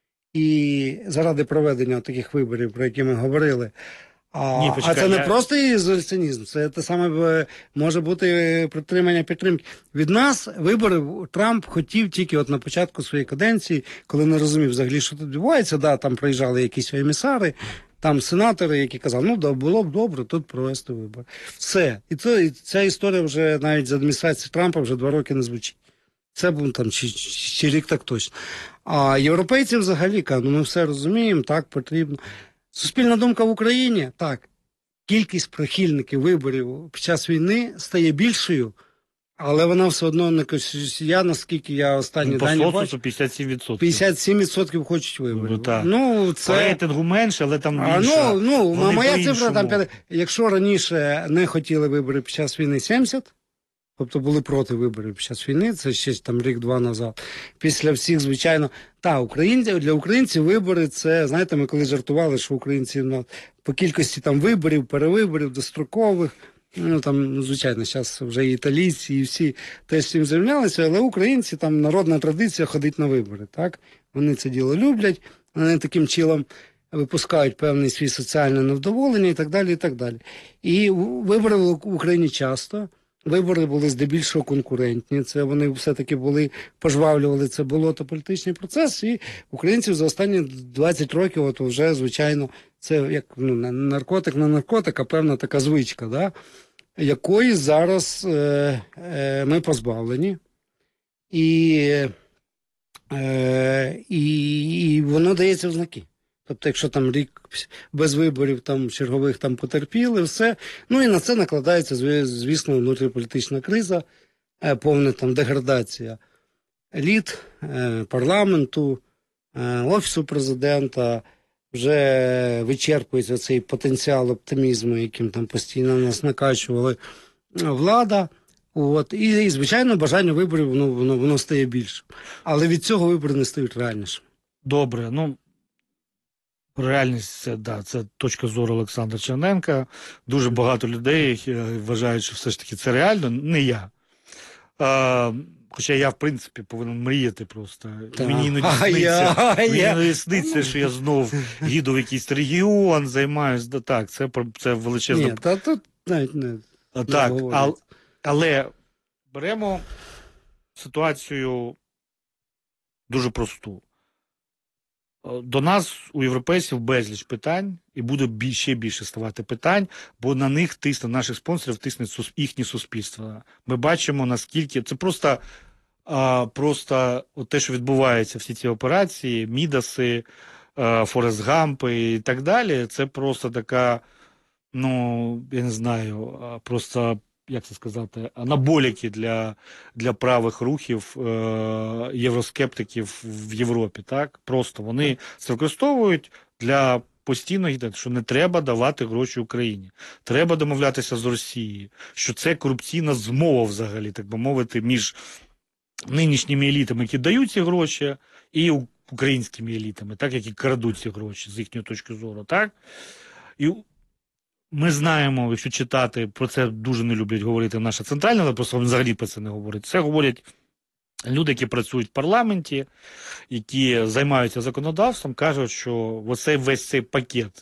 Speaker 1: і заради проведення таких виборів, про які ми говорили, а,
Speaker 2: Ні, почекай,
Speaker 1: а це не
Speaker 2: я...
Speaker 1: просто ізоляціонізм, це те саме може бути підтримання підтримки. Від нас вибори Трамп хотів тільки от на початку своєї каденції, коли не розумів взагалі, що тут відбувається, да, там приїжджали якісь емісари, там сенатори, які казали, ну да, було б добре тут провести вибори. Все. І, це, і ця історія вже навіть з адміністрації Трампа вже два роки не звучить. Це був там чи, чи, чи рік так точно. А європейці взагалі кажуть, ну ми все розуміємо, так потрібно. Суспільна думка в Україні, так, кількість прихильників виборів під час війни стає більшою, але вона все одно не я, наскільки я останні
Speaker 2: ну,
Speaker 1: дані
Speaker 2: бачу, п'ятдесят сім відсотків.
Speaker 1: п'ятдесят сім відсотків хочуть виборів.
Speaker 2: Ну,
Speaker 1: ну, це...
Speaker 2: По рейтингу менше, але там
Speaker 1: а,
Speaker 2: інша.
Speaker 1: Ну, ну
Speaker 2: Вони
Speaker 1: моя цифра, там, якщо раніше не хотіли вибори під час війни сімдесят, тобто були проти виборів під час війни, це ще там рік-два назад. Після всіх, звичайно, та, українці, для українців вибори, це, знаєте, ми коли жартували, що українці ну, по кількості там виборів, перевиборів, дострокових, ну там, звичайно, зараз вже і італійці, і всі теж цим займалися, але українці, там народна традиція ходить на вибори, так? Вони це діло люблять, вони таким чином випускають певний свій соціальне невдоволення і так далі, і так далі. І вибори в Україні часто. Вибори були здебільшого конкурентні, це вони все-таки були, пожвавлювали це болото політичний процес, і українців за останні двадцять років от вже, звичайно, це як ну, наркотик на наркотик, а певна така звичка, да? Якої зараз е, е, ми позбавлені. І, е, і, і воно дається в знаки. Тобто, якщо там рік без виборів там чергових там потерпіли, все. Ну і на це накладається, звісно, внутрішньополітична криза, повна там деградація еліт, парламенту, офісу президента, вже вичерпується цей потенціал оптимізму, яким там постійно нас накачували влада. От. І, і, звичайно, бажання виборів, воно, воно, воно стає більше. Але від цього вибори не стають реальнішими.
Speaker 2: Добре, ну, реальність, це, да, це точка зору Олександра Черненка. Дуже багато людей вважають, що все ж таки це реально. Не я. А, хоча я, в принципі, повинен мріяти просто.
Speaker 1: Так.
Speaker 2: Мені іноді
Speaker 1: А
Speaker 2: сниться,
Speaker 1: я,
Speaker 2: мені
Speaker 1: я.
Speaker 2: іноді сниться, що я знов їду в якийсь регіон, займаюся. Да, так, це, це величезно.
Speaker 1: Ні, та тут навіть не, не
Speaker 2: так,
Speaker 1: говорять.
Speaker 2: а, але беремо ситуацію дуже просту. До нас, у європейців, безліч питань, і буде ще більше ставати питань, бо на них тисне, наших спонсорів тисне їхнє суспільство. Ми бачимо, наскільки це просто, а, просто от те, що відбувається, всі ці операції, Мідаси, а, Форест Гампи і так далі, це просто така, ну, я не знаю, просто, як це сказати, анаболіки для, для правих рухів е, євроскептиків в Європі. Так? Просто вони це використовують для постійного гідати, що не треба давати гроші Україні. Треба домовлятися з Росією, що це корупційна змова взагалі, так би мовити, між нинішніми елітами, які дають ці гроші, і українськими елітами, так, які крадуть ці гроші з їхньої точки зору. Так? І ми знаємо, якщо читати, про це дуже не люблять говорити наша центральна, але просто взагалі про це не говорять. Це говорять люди, які працюють в парламенті, які займаються законодавством, кажуть, що оцей весь цей пакет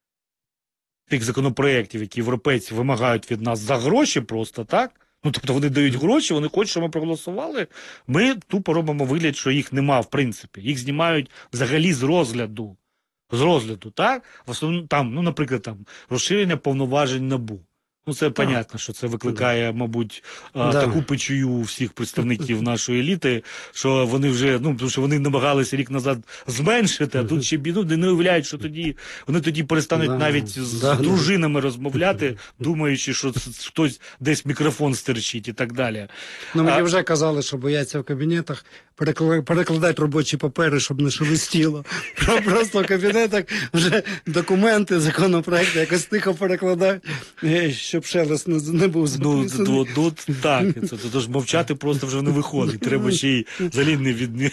Speaker 2: тих законопроєктів, які європейці вимагають від нас за гроші просто, так? Ну, тобто вони дають гроші, вони хочуть, щоб ми проголосували, ми тупо робимо вигляд, що їх нема в принципі. Їх знімають взагалі з розгляду. З розгляду, так? В основному там, ну, наприклад, там розширення повноважень НАБУ. Ну, це понятно, що це викликає, мабуть, а,
Speaker 1: Да.
Speaker 2: таку печію у всіх представників нашої еліти, що вони вже, ну, тому що вони намагалися рік назад зменшити, а тут ще біду, не уявляють, що тоді, вони тоді перестануть
Speaker 1: Да.
Speaker 2: навіть з
Speaker 1: Да.
Speaker 2: дружинами розмовляти, думаючи, що хтось десь мікрофон стерчить і так далі.
Speaker 1: Ну, мені
Speaker 2: А-
Speaker 1: вже казали, що бояться в кабінетах перекла- перекладати робочі папери, щоб не шелестіло. Про- Просто в кабінетах вже документи, законопроекти якось тихо перекладають, е, щоб шелест не, не був
Speaker 2: Ну,
Speaker 1: записаний.
Speaker 2: ну, ну, так, це, це, тож мовчати просто вже не виходить. Треба ще й взагалі не від...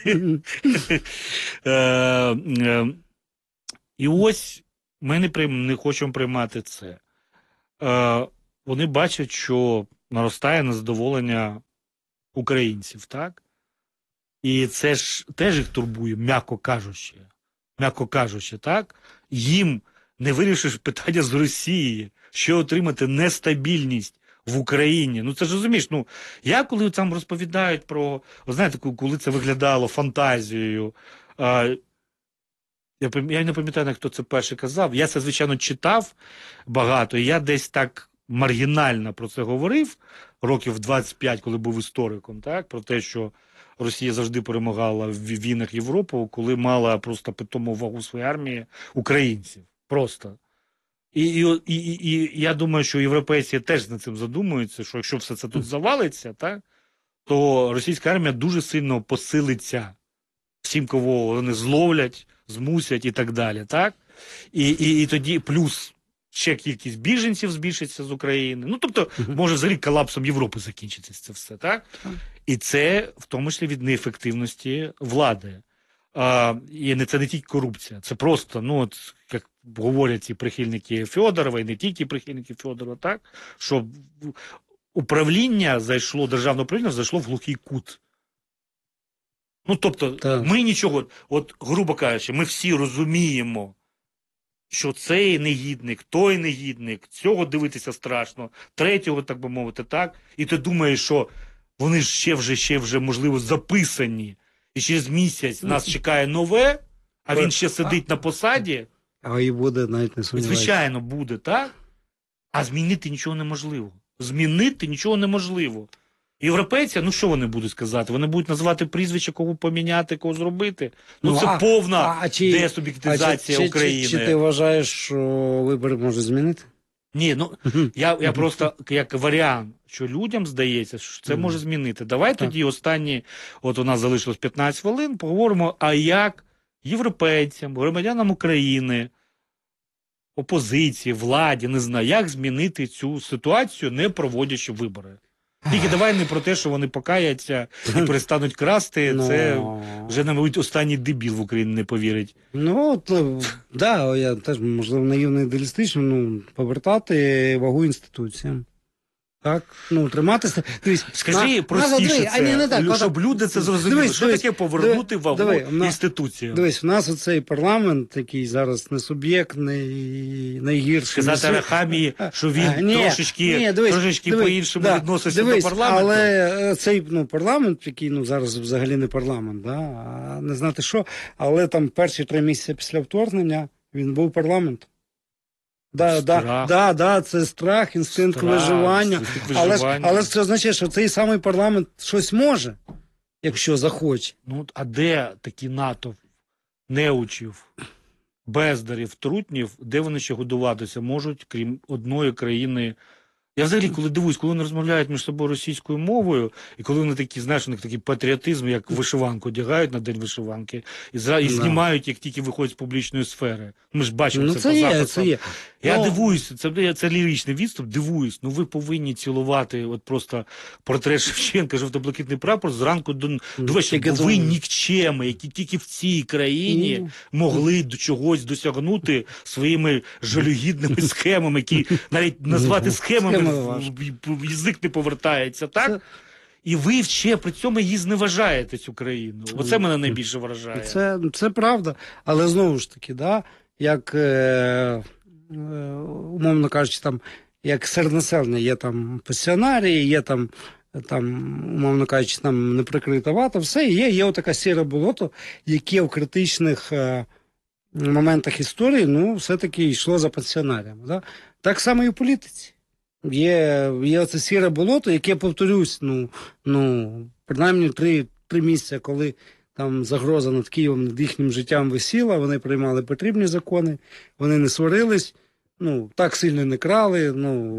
Speaker 2: Е, е, І ось ми не, прийм... не хочемо приймати це. Е, Вони бачать, що наростає незадоволення українців, так? І це ж теж їх турбує, м'яко кажучи. М'яко кажучи, так? Їм не вирішиш питання з Росії, що отримати нестабільність в Україні. Ну це ж розумієш, ну я коли там розповідають про, ви знаєте, коли це виглядало фантазією, а, я, пам- я не пам'ятаю, хто це перший казав, я це, звичайно, читав багато, і я десь так маргінально про це говорив, років двадцять п'ять, коли був істориком, так, про те, що Росія завжди перемагала в війнах Європу, коли мала просто питому вагу своєї армії українців. Просто. І, і, і, і, і я думаю, що європейці теж над цим задумуються, що якщо все це тут завалиться, так, то російська армія дуже сильно посилиться всім, кого вони зловлять, змусять і так далі. Так? І, і, і тоді плюс ще кількість біженців збільшиться з України. Ну, тобто, може взагалі колапсом Європи закінчитися це все. Так? І це в тому числі від неефективності влади. А, і не, це не тільки корупція, це просто, ну, от, як говорять ці прихильники Фьодорова, і не тільки прихильники Фьодорова, так, що управління зайшло, державне управління зайшло в глухий кут. Ну, тобто,
Speaker 1: Так.
Speaker 2: ми нічого, от, грубо кажучи, ми всі розуміємо, що цей негідник, той негідник, цього дивитися страшно, третього, так би мовити, так, і ти думаєш, що вони ж ще вже, ще вже, можливо, записані, і через місяць нас чекає нове, а він ще сидить на посаді.
Speaker 1: А і буде, навіть не сумніваюся.
Speaker 2: Звичайно, буде, так? А змінити нічого неможливо. Змінити нічого неможливо. Європейці, ну що вони будуть сказати? Вони будуть називати прізвище, кого поміняти, кого зробити. Ну,
Speaker 1: Ну,
Speaker 2: це
Speaker 1: а-
Speaker 2: повна
Speaker 1: а- а чи-
Speaker 2: десуб'єктивізація
Speaker 1: А чи, чи,
Speaker 2: України.
Speaker 1: Чи, чи ти вважаєш, що вибори можуть змінити?
Speaker 2: Ні, ну я, я просто як варіант, що людям здається, що це може змінити. Давай
Speaker 1: Так.
Speaker 2: тоді останні, от у нас залишилось п'ятнадцять хвилин, поговоримо, а як європейцям, громадянам України, опозиції, владі, не знаю, як змінити цю ситуацію, не проводячи вибори. Тільки давай не про те, що вони покаяться і перестануть красти, це
Speaker 1: Ну,
Speaker 2: вже, мабуть, останній дебіл в Україні не повірить.
Speaker 1: Ну, от, е, да, я теж, можливо, наївно ідеалістично, ну, повертати вагу інституціям. Так, ну, триматися. Дивись,
Speaker 2: Скажи
Speaker 1: на-
Speaker 2: простіше
Speaker 1: на-
Speaker 2: це,
Speaker 1: а, ні, не так,
Speaker 2: лю-
Speaker 1: от-
Speaker 2: щоб люди це зрозуміли.
Speaker 1: Дивись,
Speaker 2: Що
Speaker 1: дивись,
Speaker 2: таке повернути
Speaker 1: диви-
Speaker 2: вагу
Speaker 1: диви, на-
Speaker 2: інституціям?
Speaker 1: Дивись, у нас оцей парламент, який зараз несуб'єктний, найгірший.
Speaker 2: Сказати
Speaker 1: несу-
Speaker 2: Арахамії, що він
Speaker 1: А, ні,
Speaker 2: трошечки,
Speaker 1: ні, дивись,
Speaker 2: трошечки
Speaker 1: дивись,
Speaker 2: по-іншому
Speaker 1: да,
Speaker 2: відноситься
Speaker 1: дивись,
Speaker 2: до парламенту.
Speaker 1: Але е, цей ну, парламент, який ну, зараз взагалі не парламент, да, а не знати що, але там перші три місяці після вторгнення він був парламентом. Да, да,
Speaker 2: Страх.
Speaker 1: да, да, це страх, інстинкт
Speaker 2: Страх,
Speaker 1: виживання.
Speaker 2: інстинкт
Speaker 1: Але ж,
Speaker 2: виживання.
Speaker 1: але ж це означає, що цей самий парламент щось може, якщо захоче.
Speaker 2: Ну, а де такі натовп неучів, бездарів, трутнів, де вони ще годуватися можуть, крім одної країни? Я взагалі, коли дивуюсь, коли вони розмовляють між собою російською мовою, і коли вони такі, знаєш, у них такий патріотизм, як вишиванку одягають на День вишиванки, і, зра... і
Speaker 1: Да.
Speaker 2: знімають, як тільки виходять з публічної сфери. Ми ж бачимо
Speaker 1: Ну,
Speaker 2: це,
Speaker 1: це
Speaker 2: по
Speaker 1: є,
Speaker 2: записам.
Speaker 1: це є.
Speaker 2: Я
Speaker 1: Ну,
Speaker 2: дивуюся, це, це ліричний відступ, дивуюсь. Ну ви повинні цілувати от просто портрет Шевченка, жовто-блакитний прапор зранку до, до вечора.
Speaker 1: тільки
Speaker 2: Бо ви
Speaker 1: тому.
Speaker 2: нікчеми, які тільки в цій країні
Speaker 1: Ну.
Speaker 2: могли до чогось досягнути своїми жалюгідними схемами, які навіть назвати схемами
Speaker 1: Схеми
Speaker 2: в-
Speaker 1: важко.
Speaker 2: в- в- язик не повертається, так?
Speaker 1: Це-
Speaker 2: І ви ще при цьому її зневажаєте, цю країну. Оце мене найбільше вражає.
Speaker 1: Це, це правда, але знову ж таки, да, як, е, е, умовно кажучи, там, як серед населення є там пасіонарії, є там, там, умовно кажучи, там неприкрита вата, все, і є, є отака сіре болото, яке в критичних е, моментах історії, ну, все-таки йшло за пасіонаріями. Да? Так само і в політиці. Є, є оце сіре болото, яке, повторюсь, ну, ну принаймні три, три місяці, коли там загроза над Києвом, над їхнім життям висіла, вони приймали потрібні закони, вони не сварились, ну, так сильно не крали,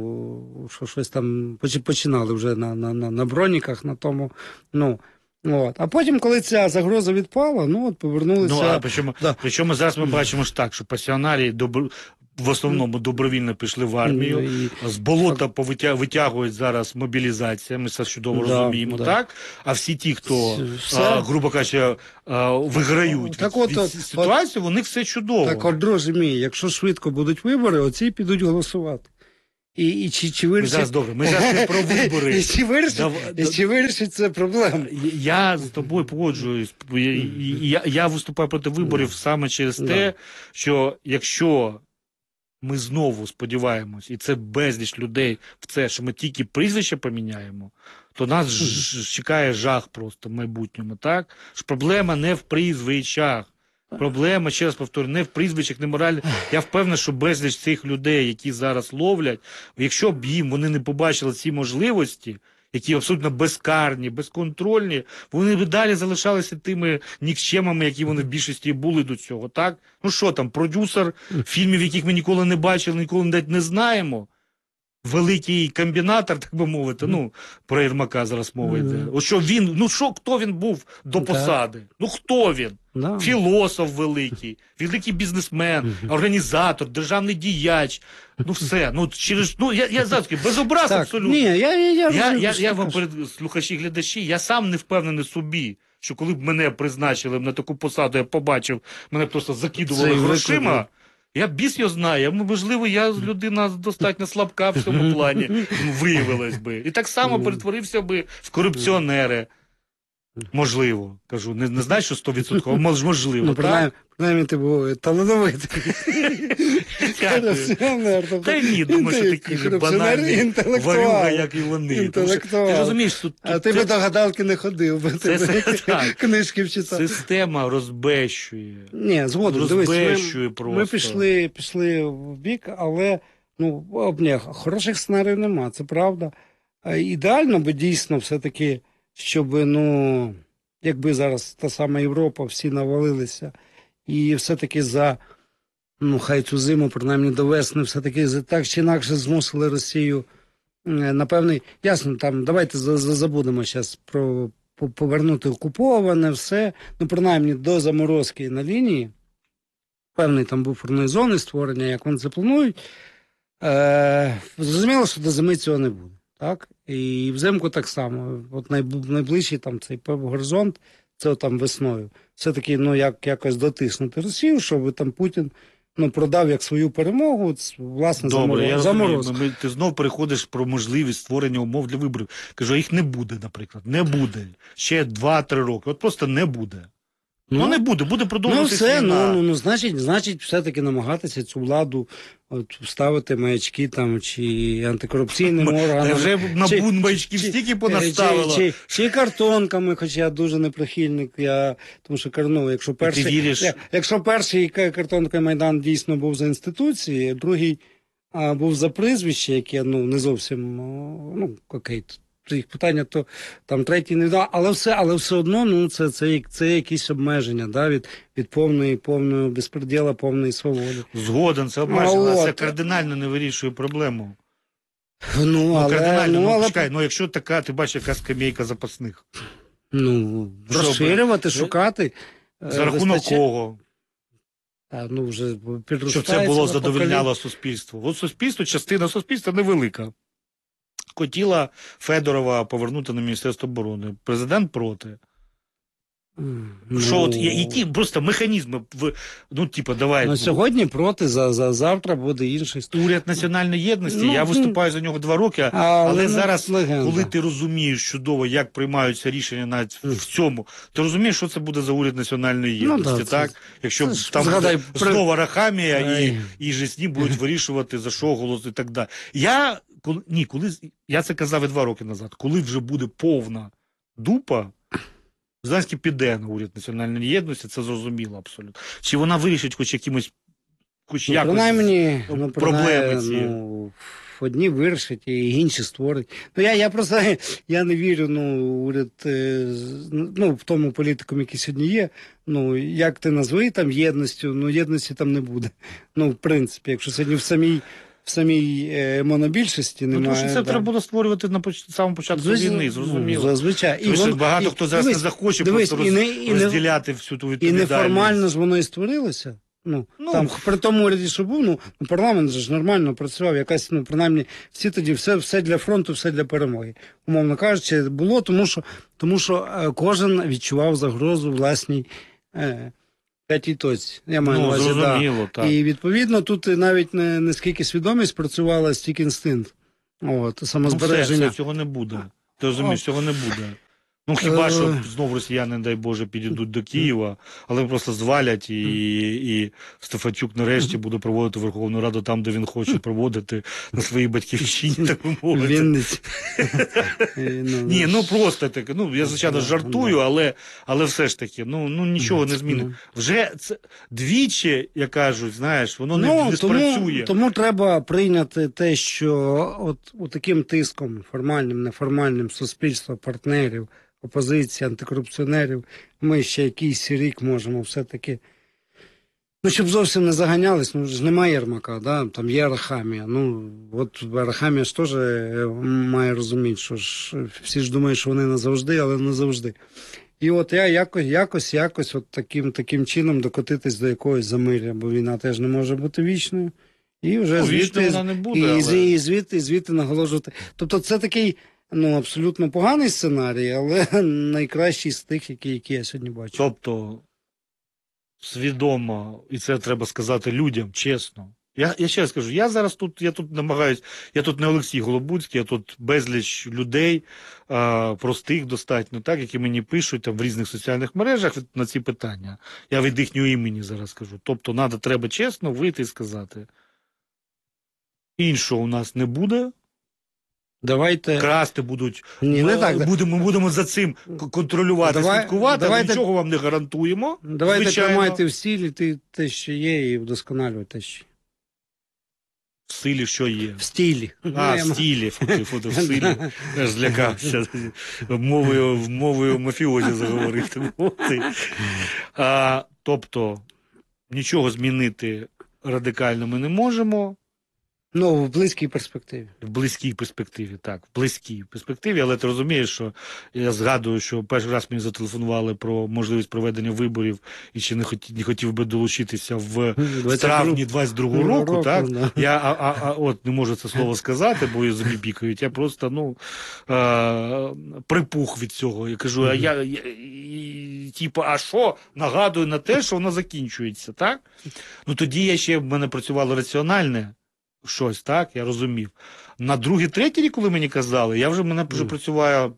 Speaker 1: ну, що щось там починали вже на, на, на, на броніках, на тому, ну, от. А потім, коли ця загроза відпала, ну, от повернулися...
Speaker 2: Ну, а причому,
Speaker 1: да.
Speaker 2: причому зараз ми бачимо ж так, що пасіонарії добро... в основному добровільно пішли в армію,
Speaker 1: І-
Speaker 2: з болота повитя- витягують зараз мобілізація, ми це чудово
Speaker 1: Да,
Speaker 2: розуміємо,
Speaker 1: да.
Speaker 2: так? А всі ті, хто,
Speaker 1: Все.
Speaker 2: а, грубо кажучи, а, виграють
Speaker 1: Так
Speaker 2: від,
Speaker 1: от,
Speaker 2: від
Speaker 1: от,
Speaker 2: ситуації, у них все чудово.
Speaker 1: Так, от, друзі мій, якщо швидко будуть вибори, оці підуть голосувати. І, і чи, чи
Speaker 2: Ми
Speaker 1: вирішить...
Speaker 2: зараз добре, ми зараз не про вибори.
Speaker 1: І чи вирішить,
Speaker 2: Дав-
Speaker 1: і чи вирішить це проблему?
Speaker 2: Я з тобою погоджуюсь. Я, я, я виступаю проти виборів саме через те, що якщо ми знову сподіваємось, і це безліч людей в це, що ми тільки прізвище поміняємо, то нас ж чекає жах просто в майбутньому, так? Що проблема не в прізвищах. Проблема, ще раз повторю, не в прізвищах, не морально. Я впевнений, що безліч цих людей, які зараз ловлять, якщо б їм вони не побачили ці можливості, які абсолютно безкарні, безконтрольні, вони б далі залишалися тими нікчемами, які вони в більшості були до цього, так? Ну що там, продюсер фільмів, яких ми ніколи не бачили, ніколи навіть не знаємо, великий комбінатор, так би мовити, ну, про Єрмака зараз мова йде. О, що він, ну що, хто він був до посади? Ну хто він?
Speaker 1: Да.
Speaker 2: Філософ великий, великий бізнесмен, організатор, державний діяч. Ну все, ну через, ну я, я зараз кажу, без образ
Speaker 1: Так,
Speaker 2: абсолютно.
Speaker 1: ні, я, я, я,
Speaker 2: Я,
Speaker 1: розумію,
Speaker 2: я,
Speaker 1: що
Speaker 2: я
Speaker 1: ти
Speaker 2: вам
Speaker 1: кажеш.
Speaker 2: перед слухачі глядачі, я сам не впевнений собі, що коли б мене призначили на таку посаду, я побачив, мене просто закидували
Speaker 1: Це і
Speaker 2: грошима.
Speaker 1: виклик.
Speaker 2: Я біс його знаю, можливо, я людина достатньо слабка в цьому плані, виявилась би. І так само перетворився би в корупціонери. Можливо, кажу, не, не знаю, що сто відсотків, мож, можливо,
Speaker 1: Ну,
Speaker 2: так?
Speaker 1: принаймні, принаймні ти був талановитий.
Speaker 2: Дякую.
Speaker 1: Корупціонер, тобто
Speaker 2: Та ні, думаю, що
Speaker 1: інте-
Speaker 2: такі ж
Speaker 1: корупціонер,
Speaker 2: банальні
Speaker 1: інтелектуал.
Speaker 2: варюга, як і вони. Тому що,
Speaker 1: Інтелектуал.
Speaker 2: ти розумієш, тут,
Speaker 1: А
Speaker 2: тут
Speaker 1: ти
Speaker 2: це-
Speaker 1: би до гадалки не ходив, бо ти
Speaker 2: Це-
Speaker 1: би
Speaker 2: це так.
Speaker 1: книжки вчитав.
Speaker 2: система розбещує.
Speaker 1: Ні, згодом, дивись,
Speaker 2: Розбещує
Speaker 1: ми,
Speaker 2: просто.
Speaker 1: ми пішли, пішли в бік, але ну, об, ні, хороших сценаріїв нема, це правда. А ідеально би дійсно все-таки, щоб, ну, якби зараз та сама Європа, всі навалилися, і все-таки за, ну, хай цю зиму, принаймні до весни, все-таки за- так чи інакше змусили Росію, е, напевне, ясно, там, давайте за- за- забудемо зараз про по- повернути окуповане, все, ну, принаймні, до заморозки на лінії, певний там буферної зони створення, як вони це планують, е, зрозуміло, що до зими цього не буде. Так? І взимку так само. От найб- найближчий там цей певний горизонт, це там весною. Все-таки, ну, як, якось дотиснути Росію, щоб там Путін, ну, продав як свою перемогу, ц- власне,
Speaker 2: Добре, я
Speaker 1: замороз-
Speaker 2: розумію.
Speaker 1: заморозку.
Speaker 2: Ми, ти знов переходиш про можливість створення умов для виборів. Кажу, а їх не буде, наприклад. Не буде. Ще два-три роки. От просто не буде. Ну, не буде, буде
Speaker 1: Ну,
Speaker 2: продовжуватися
Speaker 1: все,
Speaker 2: війна.
Speaker 1: ну, ну, ну, значить, значить, все-таки намагатися цю владу от, вставити маячки там, чи антикорупційним
Speaker 2: Та
Speaker 1: органам.
Speaker 2: вже на
Speaker 1: чи-
Speaker 2: бунбачків
Speaker 1: чи-
Speaker 2: стільки
Speaker 1: Чи,
Speaker 2: понаставила.
Speaker 1: чи, чи картонками, хоча я дуже не прихильник, я, тому що ну, якщо перший,
Speaker 2: віриш?
Speaker 1: я- якщо перший к- картонкою Майдан дійсно був за інституції, другий а, був за прізвище, яке ну, не зовсім, о, ну, окей, це їх питання, то там третій не дав, але все, але все одно ну, це, це, це якісь обмеження да, від, від повної, повної безпреділа, повної свободи.
Speaker 2: Згоден, це обмежено,
Speaker 1: Ну,
Speaker 2: але це
Speaker 1: от.
Speaker 2: кардинально не вирішує проблему.
Speaker 1: Ну,
Speaker 2: Ну,
Speaker 1: але,
Speaker 2: кардинально,
Speaker 1: ну,
Speaker 2: ну,
Speaker 1: але
Speaker 2: чекай, ну якщо така, ти бачиш, яка скамейка запасних.
Speaker 1: ну,
Speaker 2: Щоб-
Speaker 1: розширювати, шукати. е,
Speaker 2: За рахунок
Speaker 1: вистачає-
Speaker 2: кого?
Speaker 1: А, ну, вже
Speaker 2: Щоб
Speaker 1: підростає
Speaker 2: це було
Speaker 1: себе
Speaker 2: задовольняло суспільство. От суспільство, частина суспільства невелика. Хотіла Федорова повернути на Міністерство оборони. Президент проти.
Speaker 1: покоління.
Speaker 2: Що
Speaker 1: Ну,
Speaker 2: от я- які просто механізми в ну, типу, давай.
Speaker 1: ну, сьогодні проти, за, за завтра буде інший.
Speaker 2: Уряд національної єдності.
Speaker 1: Ну,
Speaker 2: я
Speaker 1: ну,
Speaker 2: виступаю за нього два роки,
Speaker 1: Але,
Speaker 2: але
Speaker 1: ну,
Speaker 2: зараз,
Speaker 1: легенда.
Speaker 2: коли ти розумієш чудово, як приймаються рішення навіть в цьому, ти розумієш, що це буде за уряд національної
Speaker 1: Ну,
Speaker 2: єдності,
Speaker 1: да, це-
Speaker 2: так? Якщо
Speaker 1: це ж,
Speaker 2: там
Speaker 1: згадай,
Speaker 2: буде
Speaker 1: при-
Speaker 2: знову Рахамія і,
Speaker 1: Ай.
Speaker 2: і Жесні будуть вирішувати, за що голос і так далі. Я, коли, ні, коли, я це казав і два роки назад, коли вже буде повна дупа, Зеленський піде на уряд національної єдності, це зрозуміло абсолютно. Чи вона вирішить хоч якимось, хоч
Speaker 1: Ну,
Speaker 2: якось
Speaker 1: принаймні, ну,
Speaker 2: проблеми
Speaker 1: принаймні,
Speaker 2: ці.
Speaker 1: ну, одні вирішать, і інші створять. Ну, я, я просто я не вірю, ну, уряд, е, з- ну, в тому політикум, який сьогодні є. Ну, як ти назви там єдністю, ну, єдності там не буде. Ну, в принципі, якщо сьогодні в самій, в самій е, монобільшості
Speaker 2: Ну,
Speaker 1: немає.
Speaker 2: тому що це
Speaker 1: да.
Speaker 2: треба було створювати на поч... самому початку
Speaker 1: Звичайно,
Speaker 2: війни,
Speaker 1: ну,
Speaker 2: зрозуміло.
Speaker 1: зазвичай.
Speaker 2: Тому що
Speaker 1: воно-
Speaker 2: багато
Speaker 1: і-
Speaker 2: хто зараз
Speaker 1: дивись,
Speaker 2: не захоче
Speaker 1: дивись,
Speaker 2: просто
Speaker 1: і
Speaker 2: роз...
Speaker 1: не- і не-
Speaker 2: розділяти всю ту
Speaker 1: І
Speaker 2: відповідальність.
Speaker 1: неформально ж воно і створилося. Ну,
Speaker 2: Ну,
Speaker 1: там при тому уряді, що був, ну, ну, парламент же ж нормально працював, якась, ну, принаймні, всі тоді все, все для фронту, все для перемоги. Умовно кажучи, було, тому що, тому що е, кожен відчував загрозу власній е, п'ятій точці. Я маю на
Speaker 2: ну
Speaker 1: увазі, да.
Speaker 2: зрозуміло, так.
Speaker 1: І відповідно тут навіть не, не скільки свідомість працювала, стільки інстинкт. От,
Speaker 2: Ну, все,
Speaker 1: самозбереження.
Speaker 2: все, цього не буде. Ти розумієш, цього не буде. Ну, хіба що знов росіяни, дай Боже, підійдуть до Києва, але просто звалять, і, і Стефанчук нарешті буде проводити Верховну Раду там, де він хоче проводити, на своїй батьківщині, так би мовити.
Speaker 1: Вінниці.
Speaker 2: Ні, ну просто таке, ну я, звичайно, жартую, але, але все ж таки, ну, ну нічого не змінить. Вже це двічі, як кажуть, знаєш, воно не,
Speaker 1: Ну,
Speaker 2: не
Speaker 1: тому,
Speaker 2: спрацює.
Speaker 1: тому треба прийняти те, що от, от таким тиском, формальним, неформальним, суспільства, партнерів, опозиції, антикорупціонерів, ми ще якийсь рік можемо все-таки. Ну, щоб зовсім не заганялись, ну ж немає Єрмака, да? Там є Арахамія. Ну, от Арахамія ж теж е, має розуміти, що ж всі ж думають, що вони назавжди, але не завжди. І от я якось, якось, якось от таким, таким чином докотитись до якогось замиря, бо війна теж не може бути вічною. І вже
Speaker 2: Ну,
Speaker 1: звідти,
Speaker 2: вічно вона не буде,
Speaker 1: і,
Speaker 2: але-
Speaker 1: і звідти, і звідти наголошувати. Тобто це такий, ну, абсолютно поганий сценарій, але найкращий з тих, які, які я сьогодні бачу.
Speaker 2: Тобто, свідомо, і це треба сказати людям, чесно. Я, я ще раз кажу, я зараз тут, я тут намагаюсь, я тут не Олексій Голобуцький, я тут безліч людей, а, простих достатньо, так, які мені пишуть там в різних соціальних мережах на ці питання. Я від їхнього імені зараз кажу. Тобто, надо, треба чесно вийти і сказати. Іншого у нас не буде.
Speaker 1: Давайте.
Speaker 2: Красти будуть,
Speaker 1: Ні, не
Speaker 2: Е,
Speaker 1: так.
Speaker 2: будемо, ми будемо за цим к- контролювати,
Speaker 1: Давай-
Speaker 2: слідкувати, але
Speaker 1: давайте-
Speaker 2: нічого вам не гарантуємо.
Speaker 1: Давайте
Speaker 2: звичайно.
Speaker 1: тримайте в силі те, те, що є, і вдосконалювати те, що є.
Speaker 2: В силі, що є.
Speaker 1: В стилі.
Speaker 2: А,
Speaker 1: Ну,
Speaker 2: в
Speaker 1: я
Speaker 2: стилі, фото, фото, в силі. Я ж злякався. Мовою, мовою мафіозі заговорити. А, тобто, нічого змінити радикально ми не можемо.
Speaker 1: Ну, в близькій перспективі.
Speaker 2: В близькій перспективі, так, в близькій перспективі, але ти розумієш, що я згадую, що перший раз мені зателефонували про можливість проведення виборів і ще не хотів, не хотів би долучитися в травні двадцять другого року, так?
Speaker 1: да.
Speaker 2: Я а, а, а, от не можу це слово сказати, бо язики пікають. Я просто ну е, припух від цього. Я кажу, а я, я і, типу, а що? Нагадую на те, що воно закінчується, так? Ну тоді я ще в мене працювало раціональне. Щось, так, я розумів. На другий, третій рік, коли мені казали, я вже мене вже працюває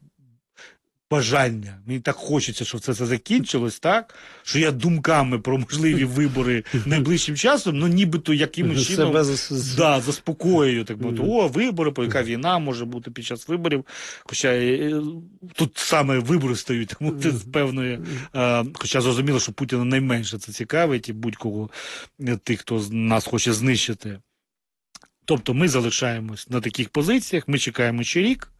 Speaker 2: бажання. Мені так хочеться, щоб це, це закінчилось, так? Що я думками про можливі вибори найближчим часом, ну нібито якимось чином
Speaker 1: Себе зас-
Speaker 2: да, заспокоюю. Так мовити, о, вибори, по яка війна може бути під час виборів. Хоча е, тут саме вибори стають, так мовити, з певної. Е, хоча зрозуміло, що Путіна найменше це цікавить, і будь-кого е, тих, хто з нас хоче знищити. Тобто ми залишаємось на таких позиціях, ми чекаємо ще рік.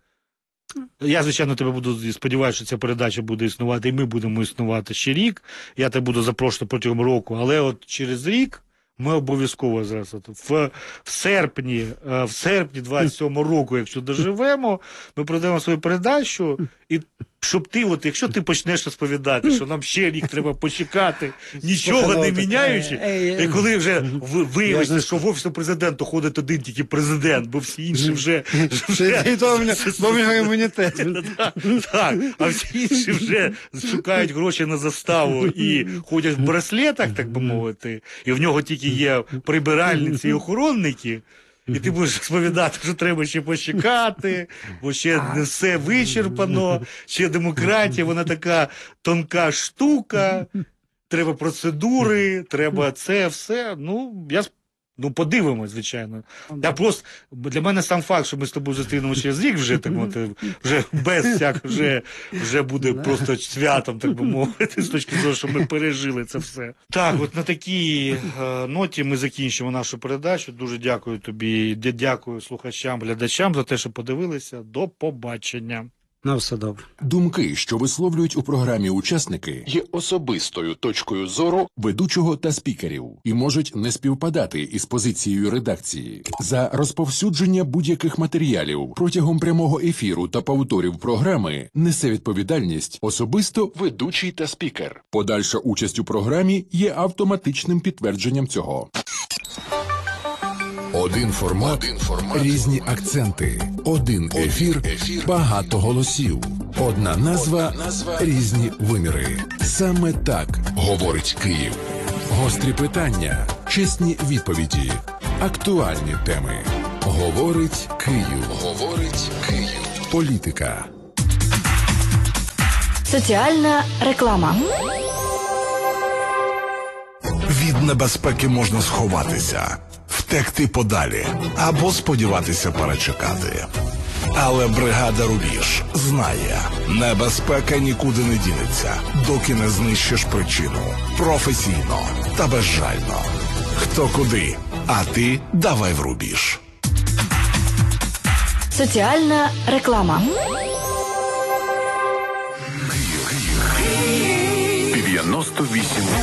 Speaker 2: Я, звичайно, тебе буду сподіваюся, що ця передача буде існувати, і ми будемо існувати ще рік. Я тебе буду запрошувати протягом року, але от через рік ми обов'язково зараз от, в, в серпні, е, в серпні двадцять сьомого року, якщо доживемо, ми проведемо свою передачу, і щоб ти, от, якщо ти почнеш розповідати, що нам ще рік треба почекати, нічого не міняючи, і коли вже в- виявиться, що в офісу президента ходить один тільки президент, бо всі інші вже...
Speaker 1: Це і то в мене- бо в нього імунітет.
Speaker 2: Так, так, а всі інші вже шукають гроші на заставу і ходять в браслетах, так би мовити, і в нього тільки є прибиральниці і охоронники, і ти будеш розповідати, що треба ще почекати, бо ще не все вичерпано, ще демократія, вона така тонка штука, треба процедури, треба це, все. Ну, я Ну, подивимось, звичайно. Я просто, для мене сам факт, що ми з тобою зустрінемо через рік вже, так мовити, вже без всякого, вже, вже буде просто святом, так би мовити, з точки зору, що ми пережили це все. Так, от на такій е, ноті ми закінчимо нашу передачу. Дуже дякую тобі, дякую слухачам, глядачам за те, що подивилися. До побачення.
Speaker 1: На все добре.
Speaker 3: Думки, що висловлюють у програмі учасники, є особистою точкою зору ведучого та спікерів і можуть не співпадати із позицією редакції. За розповсюдження будь-яких матеріалів протягом прямого ефіру та повторів програми несе відповідальність особисто ведучий та спікер. Подальша участь у програмі є автоматичним підтвердженням цього. Один формат, Один формат, різні акценти, один ефір, ефір, багато голосів, одна назва, одна назва, різні виміри. Саме так говорить Київ. Гострі питання, чесні відповіді, актуальні теми. Говорить Київ. Говорить Київ. Політика.
Speaker 4: Соціальна реклама.
Speaker 5: Від небезпеки можна сховатися, втекти подалі або сподіватися перечекати. Але бригада «Рубіж» знає, небезпека нікуди не дінеться, доки не знищиш причину. Професійно та безжально. Хто куди, а ти давай в «Рубіж».
Speaker 4: Соціальна реклама.
Speaker 3: дев'яносто вісім